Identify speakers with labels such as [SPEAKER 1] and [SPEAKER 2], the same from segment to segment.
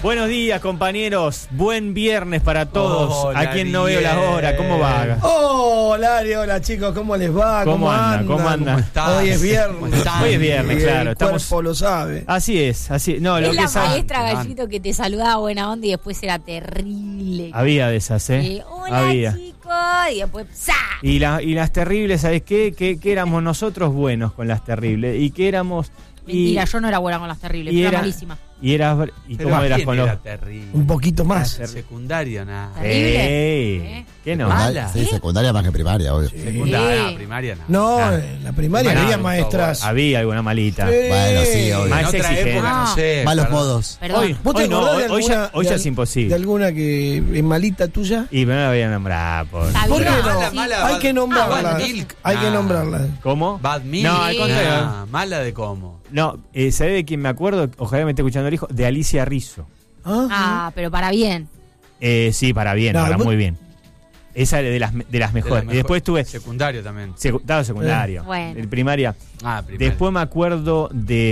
[SPEAKER 1] Buenos días, compañeros. Buen viernes para todos.
[SPEAKER 2] Hola,
[SPEAKER 1] A quien no veo la hora. ¿Cómo va?
[SPEAKER 2] Hola, Ari, hola chicos, ¿cómo les va?
[SPEAKER 1] ¿Cómo andan? ¿Cómo andan?
[SPEAKER 2] Hoy es viernes.
[SPEAKER 1] Hoy es viernes, claro.
[SPEAKER 2] El cuerpo lo sabe.
[SPEAKER 1] Así es, así. No,
[SPEAKER 3] es
[SPEAKER 1] lo
[SPEAKER 3] la
[SPEAKER 1] que sabe.
[SPEAKER 3] maestra Gallito que te saludaba buena onda y después era terrible.
[SPEAKER 1] Había de esas,
[SPEAKER 3] Hola,
[SPEAKER 1] había.
[SPEAKER 3] chicos. Y después ¡za!
[SPEAKER 1] Y las terribles, ¿sabes qué? Que éramos nosotros buenos con las terribles. Y que éramos.
[SPEAKER 3] Mentira, yo no era buena con las terribles, era malísima.
[SPEAKER 1] ¿Y cómo eras con los?
[SPEAKER 4] Terrible.
[SPEAKER 2] Un poquito más.
[SPEAKER 4] Secundaria, nada.
[SPEAKER 3] ¿Terrible?
[SPEAKER 1] ¿Qué no?
[SPEAKER 4] Mala.
[SPEAKER 5] Sí, secundaria más que primaria, obvio.
[SPEAKER 4] Secundaria, primaria, nada.
[SPEAKER 2] No, en la primaria había maestras.
[SPEAKER 1] Había alguna malita.
[SPEAKER 5] Bueno, sí, obvio.
[SPEAKER 1] Más
[SPEAKER 4] En otra
[SPEAKER 1] exigente.
[SPEAKER 4] época, no sé.
[SPEAKER 5] Malos
[SPEAKER 4] perdón.
[SPEAKER 5] modos.
[SPEAKER 3] Perdón.
[SPEAKER 2] ¿Vos te
[SPEAKER 1] Hoy no,
[SPEAKER 2] acordás de
[SPEAKER 1] hoy
[SPEAKER 2] alguna,
[SPEAKER 1] ya es imposible.
[SPEAKER 2] de alguna que es malita tuya?
[SPEAKER 1] Y me la voy a nombrar.
[SPEAKER 3] Está
[SPEAKER 2] ¿Por qué
[SPEAKER 3] bien,
[SPEAKER 2] no?
[SPEAKER 3] sí.
[SPEAKER 4] Mala,
[SPEAKER 2] Hay que nombrarla.
[SPEAKER 4] Bad Milk.
[SPEAKER 2] Hay que
[SPEAKER 4] Nah.
[SPEAKER 2] nombrarla.
[SPEAKER 1] ¿Cómo?
[SPEAKER 4] Bad Milk.
[SPEAKER 1] No, al contrario.
[SPEAKER 4] Nah, mala de cómo.
[SPEAKER 1] No, ¿sabés de quién me acuerdo? Ojalá me esté escuchando el hijo. De Alicia Rizzo.
[SPEAKER 3] Ah, pero para bien.
[SPEAKER 1] Sí, para bien,
[SPEAKER 2] No,
[SPEAKER 1] para
[SPEAKER 2] vos-
[SPEAKER 1] muy bien. Esa de las mejores. Y después tuve
[SPEAKER 4] Secundario también.
[SPEAKER 1] secundario.
[SPEAKER 3] Bueno.
[SPEAKER 1] En primaria.
[SPEAKER 4] Ah, primaria.
[SPEAKER 1] Después me acuerdo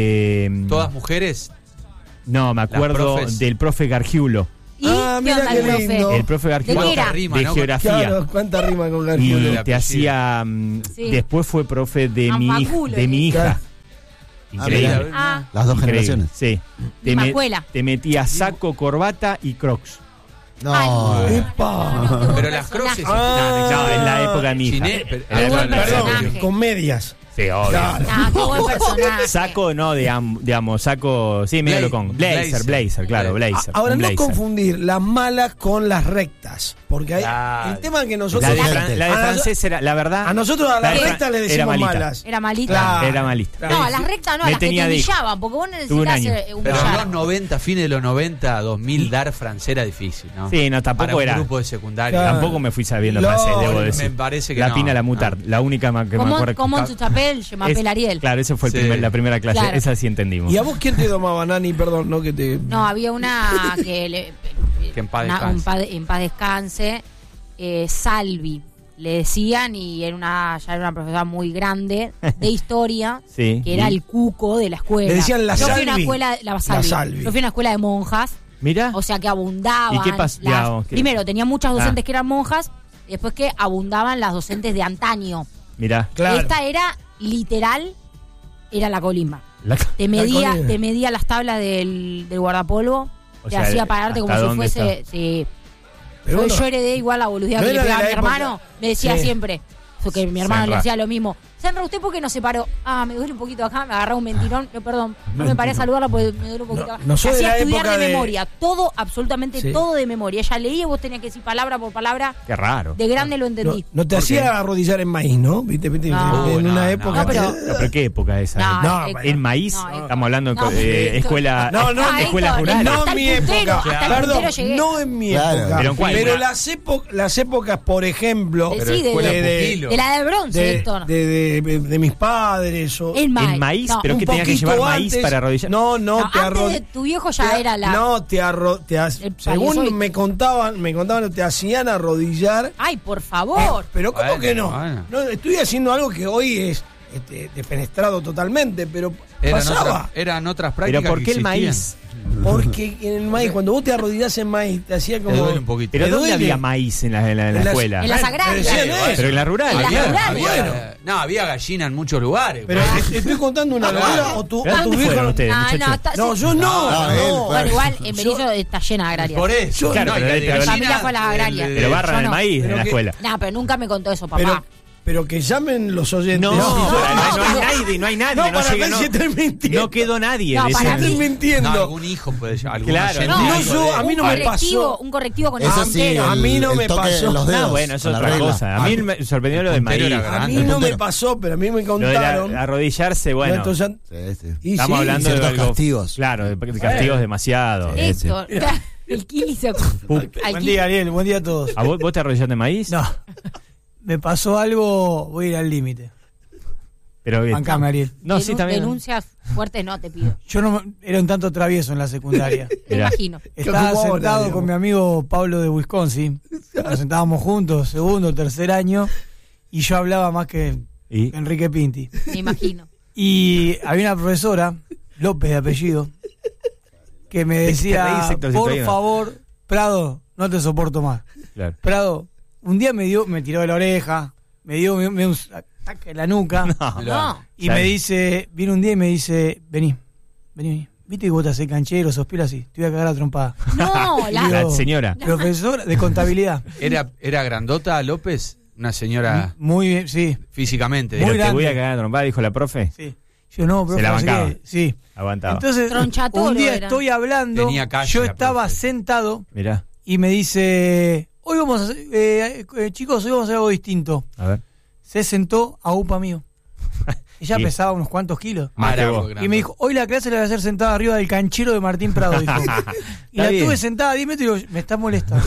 [SPEAKER 1] de.
[SPEAKER 4] ¿Todas mujeres?
[SPEAKER 1] No, me acuerdo
[SPEAKER 4] profes.
[SPEAKER 1] del profe Gargiulo.
[SPEAKER 3] ¿Y
[SPEAKER 2] Ah,
[SPEAKER 3] qué
[SPEAKER 2] mira
[SPEAKER 3] onda
[SPEAKER 2] qué
[SPEAKER 3] el profe?
[SPEAKER 2] lindo.
[SPEAKER 1] El profe Gargiulo
[SPEAKER 3] ¿De qué era?
[SPEAKER 1] de
[SPEAKER 4] Rima, ¿no?
[SPEAKER 1] geografía.
[SPEAKER 2] Claro, cuánta rima con
[SPEAKER 1] Y
[SPEAKER 2] Gargiulo.
[SPEAKER 4] el
[SPEAKER 1] te
[SPEAKER 4] apellido.
[SPEAKER 1] hacía.
[SPEAKER 3] Sí.
[SPEAKER 1] Después fue profe de
[SPEAKER 3] Ampaculo,
[SPEAKER 1] mi hija.
[SPEAKER 2] Claro.
[SPEAKER 1] Increíble.
[SPEAKER 5] mira.
[SPEAKER 3] Ah,
[SPEAKER 5] Las dos
[SPEAKER 1] Increíble,
[SPEAKER 5] generaciones.
[SPEAKER 1] Sí.
[SPEAKER 3] Misma escuela.
[SPEAKER 1] Te metía saco, corbata y crocs.
[SPEAKER 5] No,
[SPEAKER 3] Ay,
[SPEAKER 2] Epa.
[SPEAKER 3] qué buen
[SPEAKER 4] Pero las
[SPEAKER 3] personaje.
[SPEAKER 4] croces.
[SPEAKER 1] No, en la época de mi hija.
[SPEAKER 4] Chiné, pero-
[SPEAKER 1] En la
[SPEAKER 3] Qué
[SPEAKER 1] época
[SPEAKER 3] buen
[SPEAKER 1] de mi hija.
[SPEAKER 3] personaje.
[SPEAKER 2] Con medias.
[SPEAKER 1] Sí, obvio.
[SPEAKER 2] Claro.
[SPEAKER 3] Ah, qué buen personaje.
[SPEAKER 1] Saco, no, digamos, saco, sí, medio
[SPEAKER 4] Blazer,
[SPEAKER 1] con blazer, claro, blazer.
[SPEAKER 2] Ahora,
[SPEAKER 1] un
[SPEAKER 2] no
[SPEAKER 1] blazer.
[SPEAKER 2] confundir las malas con las rectas. Porque hay,
[SPEAKER 4] Claro.
[SPEAKER 2] el tema que
[SPEAKER 1] La
[SPEAKER 2] nosotros.
[SPEAKER 1] de, la de
[SPEAKER 2] a,
[SPEAKER 1] francés era, la verdad.
[SPEAKER 2] a nosotros a
[SPEAKER 1] la
[SPEAKER 2] las
[SPEAKER 1] de
[SPEAKER 2] rectas le
[SPEAKER 1] era
[SPEAKER 2] decimos
[SPEAKER 1] malita.
[SPEAKER 2] malas.
[SPEAKER 3] Era malita.
[SPEAKER 2] Claro.
[SPEAKER 1] Era malista.
[SPEAKER 3] No, a las rectas no, a
[SPEAKER 1] Me
[SPEAKER 3] las que te
[SPEAKER 1] tenía de hijo.
[SPEAKER 3] humillaban, porque vos
[SPEAKER 1] Tuve un
[SPEAKER 3] necesitas
[SPEAKER 1] año.
[SPEAKER 4] Pero en
[SPEAKER 3] humillar.
[SPEAKER 4] los 90, fines de los 90, 2000, dar francés era difícil, ¿no?
[SPEAKER 1] Sí, no, tampoco
[SPEAKER 4] Para un
[SPEAKER 1] era.
[SPEAKER 4] grupo de secundaria.
[SPEAKER 2] Claro.
[SPEAKER 1] Tampoco me fui sabiendo
[SPEAKER 2] No,
[SPEAKER 1] francés, debo
[SPEAKER 2] me
[SPEAKER 1] decir.
[SPEAKER 4] parece que
[SPEAKER 1] la
[SPEAKER 4] no.
[SPEAKER 1] Pina la Mutard, la única que me acuerdo.
[SPEAKER 3] Como en su chapel, je m'appelle Ariel.
[SPEAKER 1] Claro, esa fue
[SPEAKER 4] Sí.
[SPEAKER 1] la primera clase,
[SPEAKER 3] Claro.
[SPEAKER 1] esa sí entendimos.
[SPEAKER 2] ¿Y a vos quién te domaba, Nani? Perdón, no que te.
[SPEAKER 3] No, había una que
[SPEAKER 4] Que en paz
[SPEAKER 3] una-
[SPEAKER 4] descanse.
[SPEAKER 3] en paz descanse, Salvi, le decían, y ya era una profesora muy grande de historia,
[SPEAKER 1] Sí.
[SPEAKER 3] que era el cuco de la escuela.
[SPEAKER 2] Le decían la
[SPEAKER 3] Yo fui a una
[SPEAKER 2] Salvi.
[SPEAKER 3] escuela, la
[SPEAKER 2] La
[SPEAKER 3] Salvi.
[SPEAKER 2] Salvi.
[SPEAKER 3] Yo fui a una escuela de monjas,
[SPEAKER 1] Mira,
[SPEAKER 3] o sea que abundaban.
[SPEAKER 1] ¿Y qué pasó?
[SPEAKER 3] las-
[SPEAKER 1] Digamos, ¿qué?
[SPEAKER 3] Primero, tenía muchas docentes
[SPEAKER 1] Ah.
[SPEAKER 3] que eran monjas, y después que abundaban las docentes de antaño.
[SPEAKER 1] mira.
[SPEAKER 2] Claro.
[SPEAKER 3] Esta era literal, era la colimba.
[SPEAKER 1] La-
[SPEAKER 3] Te medía,
[SPEAKER 2] colina.
[SPEAKER 3] te medía las tablas del guardapolvo,
[SPEAKER 1] O
[SPEAKER 3] te
[SPEAKER 1] sea,
[SPEAKER 3] hacía pararte como
[SPEAKER 1] ¿hasta
[SPEAKER 3] si
[SPEAKER 1] dónde
[SPEAKER 3] fuese.
[SPEAKER 1] está?
[SPEAKER 3] Sí.
[SPEAKER 2] Pero
[SPEAKER 3] yo,
[SPEAKER 2] bueno,
[SPEAKER 3] yo heredé igual la boludea
[SPEAKER 2] no
[SPEAKER 3] que le
[SPEAKER 2] era de
[SPEAKER 3] pegaba a
[SPEAKER 2] la
[SPEAKER 3] mi
[SPEAKER 2] época.
[SPEAKER 3] hermano, me decía
[SPEAKER 2] Sí.
[SPEAKER 3] siempre. Eso que mi hermano
[SPEAKER 1] Senra.
[SPEAKER 3] le hacía lo mismo. Sandra, ¿usted por qué no se paró? Ah, me duele un poquito acá, me agarraba un mentirón. No, perdón, no me paré a saludarla porque me duele un poquito
[SPEAKER 2] No,
[SPEAKER 3] acá.
[SPEAKER 2] no soy
[SPEAKER 3] Me
[SPEAKER 2] de
[SPEAKER 3] hacía
[SPEAKER 2] la
[SPEAKER 3] estudiar
[SPEAKER 2] época
[SPEAKER 3] de
[SPEAKER 2] de-
[SPEAKER 3] memoria, todo, absolutamente
[SPEAKER 2] Sí.
[SPEAKER 3] todo de memoria. Ella leía y vos tenías que decir palabra por palabra.
[SPEAKER 1] Qué raro.
[SPEAKER 3] De grande lo
[SPEAKER 2] no,
[SPEAKER 3] entendí.
[SPEAKER 2] no te hacía arrodillar en maíz, ¿no? ¿Viste?
[SPEAKER 3] No.
[SPEAKER 2] En
[SPEAKER 4] No,
[SPEAKER 2] una
[SPEAKER 4] no,
[SPEAKER 2] época.
[SPEAKER 3] no, pero-
[SPEAKER 1] No, pero ¿qué época es esa?
[SPEAKER 3] No,
[SPEAKER 1] ¿En maíz?
[SPEAKER 3] no,
[SPEAKER 1] Estamos hablando
[SPEAKER 3] no,
[SPEAKER 1] de escuela,
[SPEAKER 2] No, no,
[SPEAKER 1] escuelas
[SPEAKER 3] Héctor,
[SPEAKER 1] rurales.
[SPEAKER 2] No
[SPEAKER 3] hasta
[SPEAKER 2] en
[SPEAKER 3] el
[SPEAKER 2] mi
[SPEAKER 3] puntero,
[SPEAKER 2] época.
[SPEAKER 3] hasta el
[SPEAKER 2] Perdón,
[SPEAKER 3] puntero llegué.
[SPEAKER 2] no en mi
[SPEAKER 5] Claro.
[SPEAKER 2] época.
[SPEAKER 1] ¿Pero en cuál?
[SPEAKER 2] Pero las épocas, por ejemplo,
[SPEAKER 3] Pero sí,
[SPEAKER 4] escuela
[SPEAKER 2] de-
[SPEAKER 4] pupilo.
[SPEAKER 3] De la de bronce,
[SPEAKER 2] de,
[SPEAKER 3] Héctor.
[SPEAKER 2] de mis padres o
[SPEAKER 3] El
[SPEAKER 1] ¿En maíz?
[SPEAKER 3] No,
[SPEAKER 1] ¿Pero
[SPEAKER 2] un
[SPEAKER 1] que tenía que
[SPEAKER 2] poquito
[SPEAKER 1] llevar maíz
[SPEAKER 2] antes-
[SPEAKER 1] para arrodillar?
[SPEAKER 2] No,
[SPEAKER 3] No,
[SPEAKER 2] te
[SPEAKER 3] antes de tu viejo ya era la.
[SPEAKER 2] No,
[SPEAKER 3] El
[SPEAKER 2] según
[SPEAKER 3] palizoide.
[SPEAKER 2] me contaban, te hacían arrodillar.
[SPEAKER 3] Ay, por favor.
[SPEAKER 2] Pero ¿cómo
[SPEAKER 4] Bueno,
[SPEAKER 2] que no?
[SPEAKER 4] bueno.
[SPEAKER 2] No, estoy haciendo algo que hoy es defenestrado totalmente, pero pasaba.
[SPEAKER 4] Eran otras prácticas.
[SPEAKER 1] ¿Pero por qué
[SPEAKER 4] que
[SPEAKER 1] el maíz?
[SPEAKER 4] existían.
[SPEAKER 2] Porque en el maíz, cuando vos te arrodillás en maíz, te hacía
[SPEAKER 4] Te
[SPEAKER 2] como.
[SPEAKER 4] duele un poquito.
[SPEAKER 1] ¿Pero
[SPEAKER 2] ¿Te
[SPEAKER 1] dónde
[SPEAKER 2] duele?
[SPEAKER 1] había maíz en la escuela?
[SPEAKER 3] En las
[SPEAKER 2] Bueno,
[SPEAKER 3] agrarias.
[SPEAKER 2] te decían eso.
[SPEAKER 1] Pero en la rural.
[SPEAKER 3] En la
[SPEAKER 4] Había-
[SPEAKER 3] rural.
[SPEAKER 4] había- no, había gallina en muchos lugares.
[SPEAKER 2] Pero estoy contando una locura o tu,
[SPEAKER 1] ¿Pero
[SPEAKER 2] o
[SPEAKER 1] dónde
[SPEAKER 2] tu
[SPEAKER 1] fueron
[SPEAKER 2] viejo.
[SPEAKER 1] ustedes,
[SPEAKER 3] No,
[SPEAKER 1] muchachos?
[SPEAKER 3] no, está-
[SPEAKER 2] No,
[SPEAKER 3] sí.
[SPEAKER 2] yo no.
[SPEAKER 5] No, él fue-
[SPEAKER 3] Bueno, igual en Berizo está llena de agrarias.
[SPEAKER 4] Por eso.
[SPEAKER 1] Claro,
[SPEAKER 4] No,
[SPEAKER 1] pero
[SPEAKER 4] y
[SPEAKER 1] ahí-
[SPEAKER 4] de
[SPEAKER 1] pero-
[SPEAKER 4] gallina,
[SPEAKER 3] Mi familia fue a las agrarias.
[SPEAKER 1] Pero barran
[SPEAKER 3] Yo
[SPEAKER 1] el
[SPEAKER 3] no.
[SPEAKER 1] maíz
[SPEAKER 2] Pero
[SPEAKER 1] en la
[SPEAKER 2] que-
[SPEAKER 1] escuela.
[SPEAKER 3] No, pero nunca me contó eso, papá.
[SPEAKER 2] Pero que llamen los oyentes.
[SPEAKER 1] No, no hay nadie,
[SPEAKER 2] No,
[SPEAKER 1] no
[SPEAKER 2] para
[SPEAKER 1] llega,
[SPEAKER 2] ver si estoy mintiendo.
[SPEAKER 1] no quedó nadie.
[SPEAKER 3] No,
[SPEAKER 1] de
[SPEAKER 3] para
[SPEAKER 1] ese-
[SPEAKER 3] mí-
[SPEAKER 2] Estoy mintiendo.
[SPEAKER 4] No, algún hijo puede llevar. algún
[SPEAKER 1] Claro.
[SPEAKER 4] oyente,
[SPEAKER 3] No,
[SPEAKER 4] algo
[SPEAKER 2] yo-
[SPEAKER 4] de-
[SPEAKER 2] a mí no me pasó.
[SPEAKER 3] Un correctivo con el
[SPEAKER 5] Eso sí,
[SPEAKER 3] puntero.
[SPEAKER 2] A mí no
[SPEAKER 5] el
[SPEAKER 2] me
[SPEAKER 5] toque
[SPEAKER 2] pasó.
[SPEAKER 5] en los dedos.
[SPEAKER 1] No, bueno, es
[SPEAKER 5] con la
[SPEAKER 1] otra
[SPEAKER 5] regla.
[SPEAKER 1] cosa. A mí me sorprendió lo del
[SPEAKER 4] puntero
[SPEAKER 1] maíz.
[SPEAKER 4] era
[SPEAKER 2] A
[SPEAKER 4] grande.
[SPEAKER 2] mí no me
[SPEAKER 5] puntero.
[SPEAKER 2] pasó, pero a mí me
[SPEAKER 1] Lo de
[SPEAKER 2] contaron.
[SPEAKER 1] arrodillarse, bueno.
[SPEAKER 2] Entonces,
[SPEAKER 5] Sí, sí.
[SPEAKER 2] y
[SPEAKER 1] Estamos
[SPEAKER 2] sí,
[SPEAKER 1] hablando de
[SPEAKER 5] ciertos
[SPEAKER 1] algo.
[SPEAKER 5] castigos.
[SPEAKER 1] Claro, de castigos demasiado.
[SPEAKER 5] Sí.
[SPEAKER 3] Héctor, el Kili se
[SPEAKER 1] Pup.
[SPEAKER 3] al Kili-
[SPEAKER 6] Ariel, buen día a todos.
[SPEAKER 1] ¿A vos te arrodillaste de maíz?
[SPEAKER 6] No, me pasó algo, voy a ir al límite.
[SPEAKER 1] Pero
[SPEAKER 6] Bancame, Ariel.
[SPEAKER 1] No, sí, también.
[SPEAKER 3] Denuncias fuertes no, te pido.
[SPEAKER 6] Yo no era un tanto travieso en la secundaria.
[SPEAKER 3] Me
[SPEAKER 1] Mirá.
[SPEAKER 3] imagino.
[SPEAKER 6] Estaba
[SPEAKER 2] como ahora,
[SPEAKER 6] sentado
[SPEAKER 2] digamos.
[SPEAKER 6] con mi amigo Pablo de Wisconsin. Nos sentábamos juntos, segundo, tercer año, y yo hablaba más que
[SPEAKER 1] ¿Y?
[SPEAKER 6] Enrique Pinti.
[SPEAKER 3] Me imagino.
[SPEAKER 6] Y había una profesora, López de apellido, que me
[SPEAKER 1] ¿De qué te
[SPEAKER 6] decía,
[SPEAKER 1] reís, Héctor, si
[SPEAKER 6] por
[SPEAKER 1] todavía no?
[SPEAKER 6] favor, Prado, no te soporto más.
[SPEAKER 1] Claro.
[SPEAKER 6] Prado, un día me tiró de la oreja, me dio un ataque en la nuca.
[SPEAKER 3] No.
[SPEAKER 6] Y me dice, viene un día y me dice, vení. Viste que vos te haces canchero, sos pila así, te voy a cagar a trompada.
[SPEAKER 3] No,
[SPEAKER 1] La señora.
[SPEAKER 6] Profesora de contabilidad.
[SPEAKER 4] ¿Era grandota López? Una señora
[SPEAKER 6] Muy bien, sí.
[SPEAKER 4] físicamente.
[SPEAKER 6] Muy
[SPEAKER 1] Pero te
[SPEAKER 6] grande.
[SPEAKER 1] voy a cagar a trompada, dijo la profe.
[SPEAKER 6] Sí. Yo no, profe,
[SPEAKER 1] Se la
[SPEAKER 6] no sé
[SPEAKER 1] bancaba.
[SPEAKER 6] qué. Sí.
[SPEAKER 1] Aguantaba.
[SPEAKER 6] Entonces,
[SPEAKER 3] Tronchatoro
[SPEAKER 6] un día
[SPEAKER 3] era.
[SPEAKER 6] estoy hablando,
[SPEAKER 4] Tenía calle
[SPEAKER 6] yo
[SPEAKER 4] la
[SPEAKER 6] estaba
[SPEAKER 4] profe.
[SPEAKER 6] sentado
[SPEAKER 1] Mirá,
[SPEAKER 6] y me dice, hoy vamos a hacer, chicos, hoy vamos a hacer algo distinto.
[SPEAKER 1] a ver.
[SPEAKER 6] Se sentó a UPA mío. Ella
[SPEAKER 1] Y-
[SPEAKER 6] pesaba unos cuantos kilos.
[SPEAKER 1] Más que
[SPEAKER 4] Era
[SPEAKER 1] vos.
[SPEAKER 4] grandota.
[SPEAKER 6] Y me dijo, hoy la clase la voy a hacer sentada arriba del canchero de Martín Prado, dijo. Y la
[SPEAKER 1] bien.
[SPEAKER 6] tuve sentada a 10 metros y digo, me está molestando.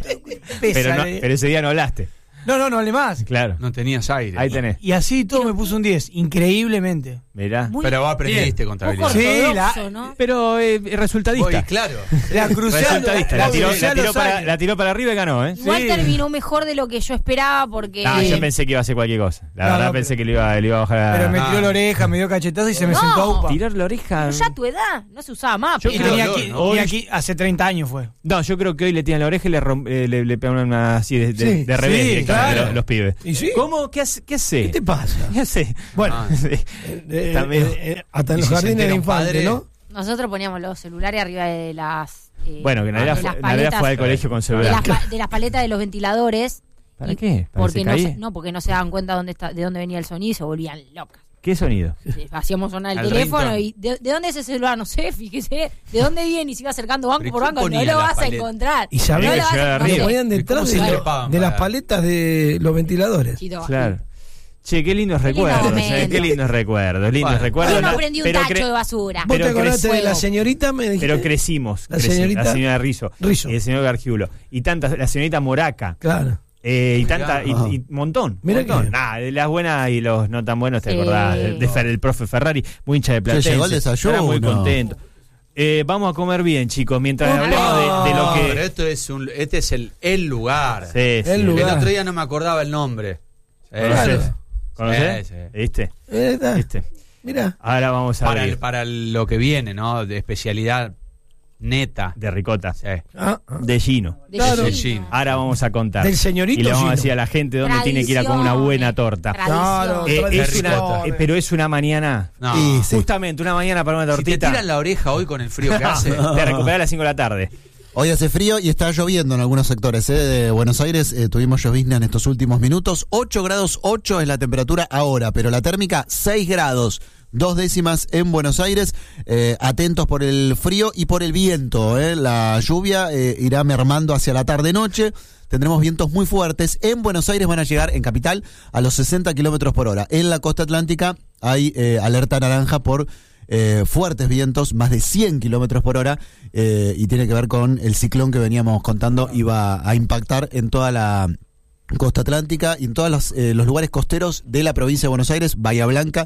[SPEAKER 6] Pesa,
[SPEAKER 1] Pero ese día no hablaste.
[SPEAKER 6] no hablé más.
[SPEAKER 1] Claro.
[SPEAKER 4] No tenías aire.
[SPEAKER 1] Ahí tenés.
[SPEAKER 6] Y así todo me puso un 10, increíblemente.
[SPEAKER 1] Mirá.
[SPEAKER 3] Muy-
[SPEAKER 4] Pero vos aprendiste contabilidad.
[SPEAKER 3] Poco
[SPEAKER 6] Sí,
[SPEAKER 3] ortodoxo, ¿no?
[SPEAKER 1] Pero resultadista.
[SPEAKER 4] Oye, claro.
[SPEAKER 6] La crucé a
[SPEAKER 1] Resultadista.
[SPEAKER 6] la
[SPEAKER 1] La tiró,
[SPEAKER 6] crucé a los años.
[SPEAKER 1] la tiró para arriba y ganó, ¿eh?
[SPEAKER 3] Igual
[SPEAKER 6] Sí.
[SPEAKER 3] terminó mejor de lo que yo esperaba porque...
[SPEAKER 1] No, yo pensé que iba a hacer cualquier cosa. La
[SPEAKER 6] No,
[SPEAKER 1] verdad
[SPEAKER 6] no,
[SPEAKER 1] pensé
[SPEAKER 6] pero-
[SPEAKER 1] que le iba a bajar a...
[SPEAKER 6] Pero me tiró la oreja, me dio cachetazo y se me
[SPEAKER 3] No.
[SPEAKER 6] sentó a UPA.
[SPEAKER 1] Tirar la oreja.
[SPEAKER 3] Pero ya a tu edad no se usaba más.
[SPEAKER 1] Yo
[SPEAKER 6] Y
[SPEAKER 3] pero-
[SPEAKER 1] creo-
[SPEAKER 6] tenía
[SPEAKER 4] dolor,
[SPEAKER 6] aquí,
[SPEAKER 4] ¿no?
[SPEAKER 6] tenía
[SPEAKER 1] Hoy-
[SPEAKER 6] aquí hace 30 años fue.
[SPEAKER 1] No, yo creo que hoy le tiran la oreja y le pegan una así de
[SPEAKER 2] Sí,
[SPEAKER 1] revés
[SPEAKER 6] sí,
[SPEAKER 1] directamente
[SPEAKER 6] claro.
[SPEAKER 1] los pibes.
[SPEAKER 2] ¿Y sí?
[SPEAKER 1] ¿Cómo? ¿Qué hace?
[SPEAKER 2] ¿Qué te pasa?
[SPEAKER 1] ¿Qué hace?
[SPEAKER 6] Bueno,
[SPEAKER 1] Sí. También.
[SPEAKER 2] Hasta en
[SPEAKER 4] Y
[SPEAKER 2] los
[SPEAKER 4] si se
[SPEAKER 2] jardines de
[SPEAKER 4] entera un
[SPEAKER 2] infantes,
[SPEAKER 4] padre-
[SPEAKER 2] ¿no?
[SPEAKER 3] Nosotros poníamos los celulares arriba de las...
[SPEAKER 1] Bueno, que Nadia
[SPEAKER 3] de las
[SPEAKER 1] fue
[SPEAKER 3] paletas-
[SPEAKER 1] al colegio con
[SPEAKER 3] de
[SPEAKER 1] celular.
[SPEAKER 3] de las paletas de los ventiladores.
[SPEAKER 1] ¿Para
[SPEAKER 3] Y-
[SPEAKER 1] qué? ¿Para que
[SPEAKER 3] Porque
[SPEAKER 1] se
[SPEAKER 3] no,
[SPEAKER 1] caía?
[SPEAKER 3] porque no se daban cuenta de dónde venía el sonido y se volvían locas.
[SPEAKER 1] ¿Qué sonido?
[SPEAKER 3] Hacíamos sonar el
[SPEAKER 4] Al
[SPEAKER 3] teléfono
[SPEAKER 4] ringtone.
[SPEAKER 3] y ¿de dónde es ese celular? No sé, fíjese. ¿De dónde viene? Y se iba acercando banco
[SPEAKER 4] ¿Pero
[SPEAKER 3] por
[SPEAKER 4] quién
[SPEAKER 3] banco. No
[SPEAKER 4] ponía
[SPEAKER 3] lo
[SPEAKER 4] la
[SPEAKER 3] vas a
[SPEAKER 4] paleta?
[SPEAKER 3] encontrar.
[SPEAKER 2] Y sabía
[SPEAKER 3] no
[SPEAKER 2] que
[SPEAKER 3] lo vas a
[SPEAKER 1] llegaba
[SPEAKER 3] encontrar.
[SPEAKER 2] Lo
[SPEAKER 1] arriba.
[SPEAKER 2] ponían detrás
[SPEAKER 4] ¿Cómo
[SPEAKER 2] de,
[SPEAKER 4] se
[SPEAKER 2] lo-
[SPEAKER 4] trepaban
[SPEAKER 2] de las
[SPEAKER 4] para-
[SPEAKER 2] paletas de los ventiladores.
[SPEAKER 3] Chito,
[SPEAKER 1] Claro. Che, qué lindos
[SPEAKER 3] Qué lindo
[SPEAKER 1] recuerdos,
[SPEAKER 3] momento.
[SPEAKER 1] qué lindos recuerdos, lindos
[SPEAKER 4] Bueno.
[SPEAKER 1] recuerdos.
[SPEAKER 3] Hoy no
[SPEAKER 1] ¿no?
[SPEAKER 3] prendí un
[SPEAKER 1] Pero
[SPEAKER 3] tacho
[SPEAKER 1] cre-
[SPEAKER 3] de basura.
[SPEAKER 2] ¿Vos
[SPEAKER 1] Pero
[SPEAKER 2] te acordaste de la
[SPEAKER 3] fuego.
[SPEAKER 2] señorita? Me dijiste.
[SPEAKER 1] Pero crecimos,
[SPEAKER 2] La señorita-
[SPEAKER 1] la señora Rizzo,
[SPEAKER 2] Rizzo.
[SPEAKER 1] y el señor Gargiulo, y tantas, la señorita Moraca,
[SPEAKER 2] Claro.
[SPEAKER 1] y tanta,
[SPEAKER 2] Mirá.
[SPEAKER 1] y montón,
[SPEAKER 2] Mirá
[SPEAKER 1] montón.
[SPEAKER 2] que-
[SPEAKER 1] Nah, de las buenas y los no tan buenos, te
[SPEAKER 3] Sí.
[SPEAKER 1] acordás, el profe Ferrari, muy hincha de Platense,
[SPEAKER 5] llegó el desayuno.
[SPEAKER 1] era muy contento. Vamos a comer bien, chicos, mientras
[SPEAKER 3] Ah.
[SPEAKER 1] hablemos de lo
[SPEAKER 4] Pero
[SPEAKER 1] que...
[SPEAKER 4] este es el lugar.
[SPEAKER 1] Sí, sí.
[SPEAKER 2] El lugar.
[SPEAKER 4] El otro día no me acordaba el nombre.
[SPEAKER 1] ¿Conocés? ¿Conocés?
[SPEAKER 4] Sí, sí.
[SPEAKER 1] ¿Viste? ¿Viste?
[SPEAKER 2] Mira.
[SPEAKER 1] Ahora vamos a
[SPEAKER 4] Para,
[SPEAKER 1] abrir
[SPEAKER 4] para lo que viene, ¿no? De especialidad neta.
[SPEAKER 1] de ricota,
[SPEAKER 4] Sí.
[SPEAKER 1] de Gino.
[SPEAKER 3] De
[SPEAKER 2] Claro.
[SPEAKER 3] Gino.
[SPEAKER 4] Gino.
[SPEAKER 1] Ahora vamos a contar.
[SPEAKER 2] Del señorito
[SPEAKER 1] Y le vamos
[SPEAKER 2] Gino.
[SPEAKER 1] a decir a la gente dónde tiene que ir a comer una buena torta.
[SPEAKER 2] Claro,
[SPEAKER 3] Tradición.
[SPEAKER 1] Es una,
[SPEAKER 2] tradiciones.
[SPEAKER 1] pero es una mañana.
[SPEAKER 4] No.
[SPEAKER 5] Y sí.
[SPEAKER 1] Justamente una mañana para una
[SPEAKER 4] Si te
[SPEAKER 1] tortita.
[SPEAKER 4] tiran la oreja hoy con el frío que hace.
[SPEAKER 1] Te recuperar a las 5 de la tarde.
[SPEAKER 5] Hoy hace frío y está lloviendo en algunos sectores de Buenos Aires. Tuvimos llovizna en estos últimos minutos. 8 grados 8 es la temperatura ahora, pero la térmica 6 grados. 2 décimas en Buenos Aires. Atentos por el frío y por el viento. La lluvia irá mermando hacia la tarde-noche. Tendremos vientos muy fuertes. En Buenos Aires van a llegar, en capital, a los 60 kilómetros por hora. En la costa atlántica hay alerta naranja por fuertes vientos, más de 100 kilómetros por hora, y tiene que ver con el ciclón que veníamos contando. Iba a impactar en toda la costa atlántica y en todos los lugares costeros de la provincia de Buenos Aires, Bahía Blanca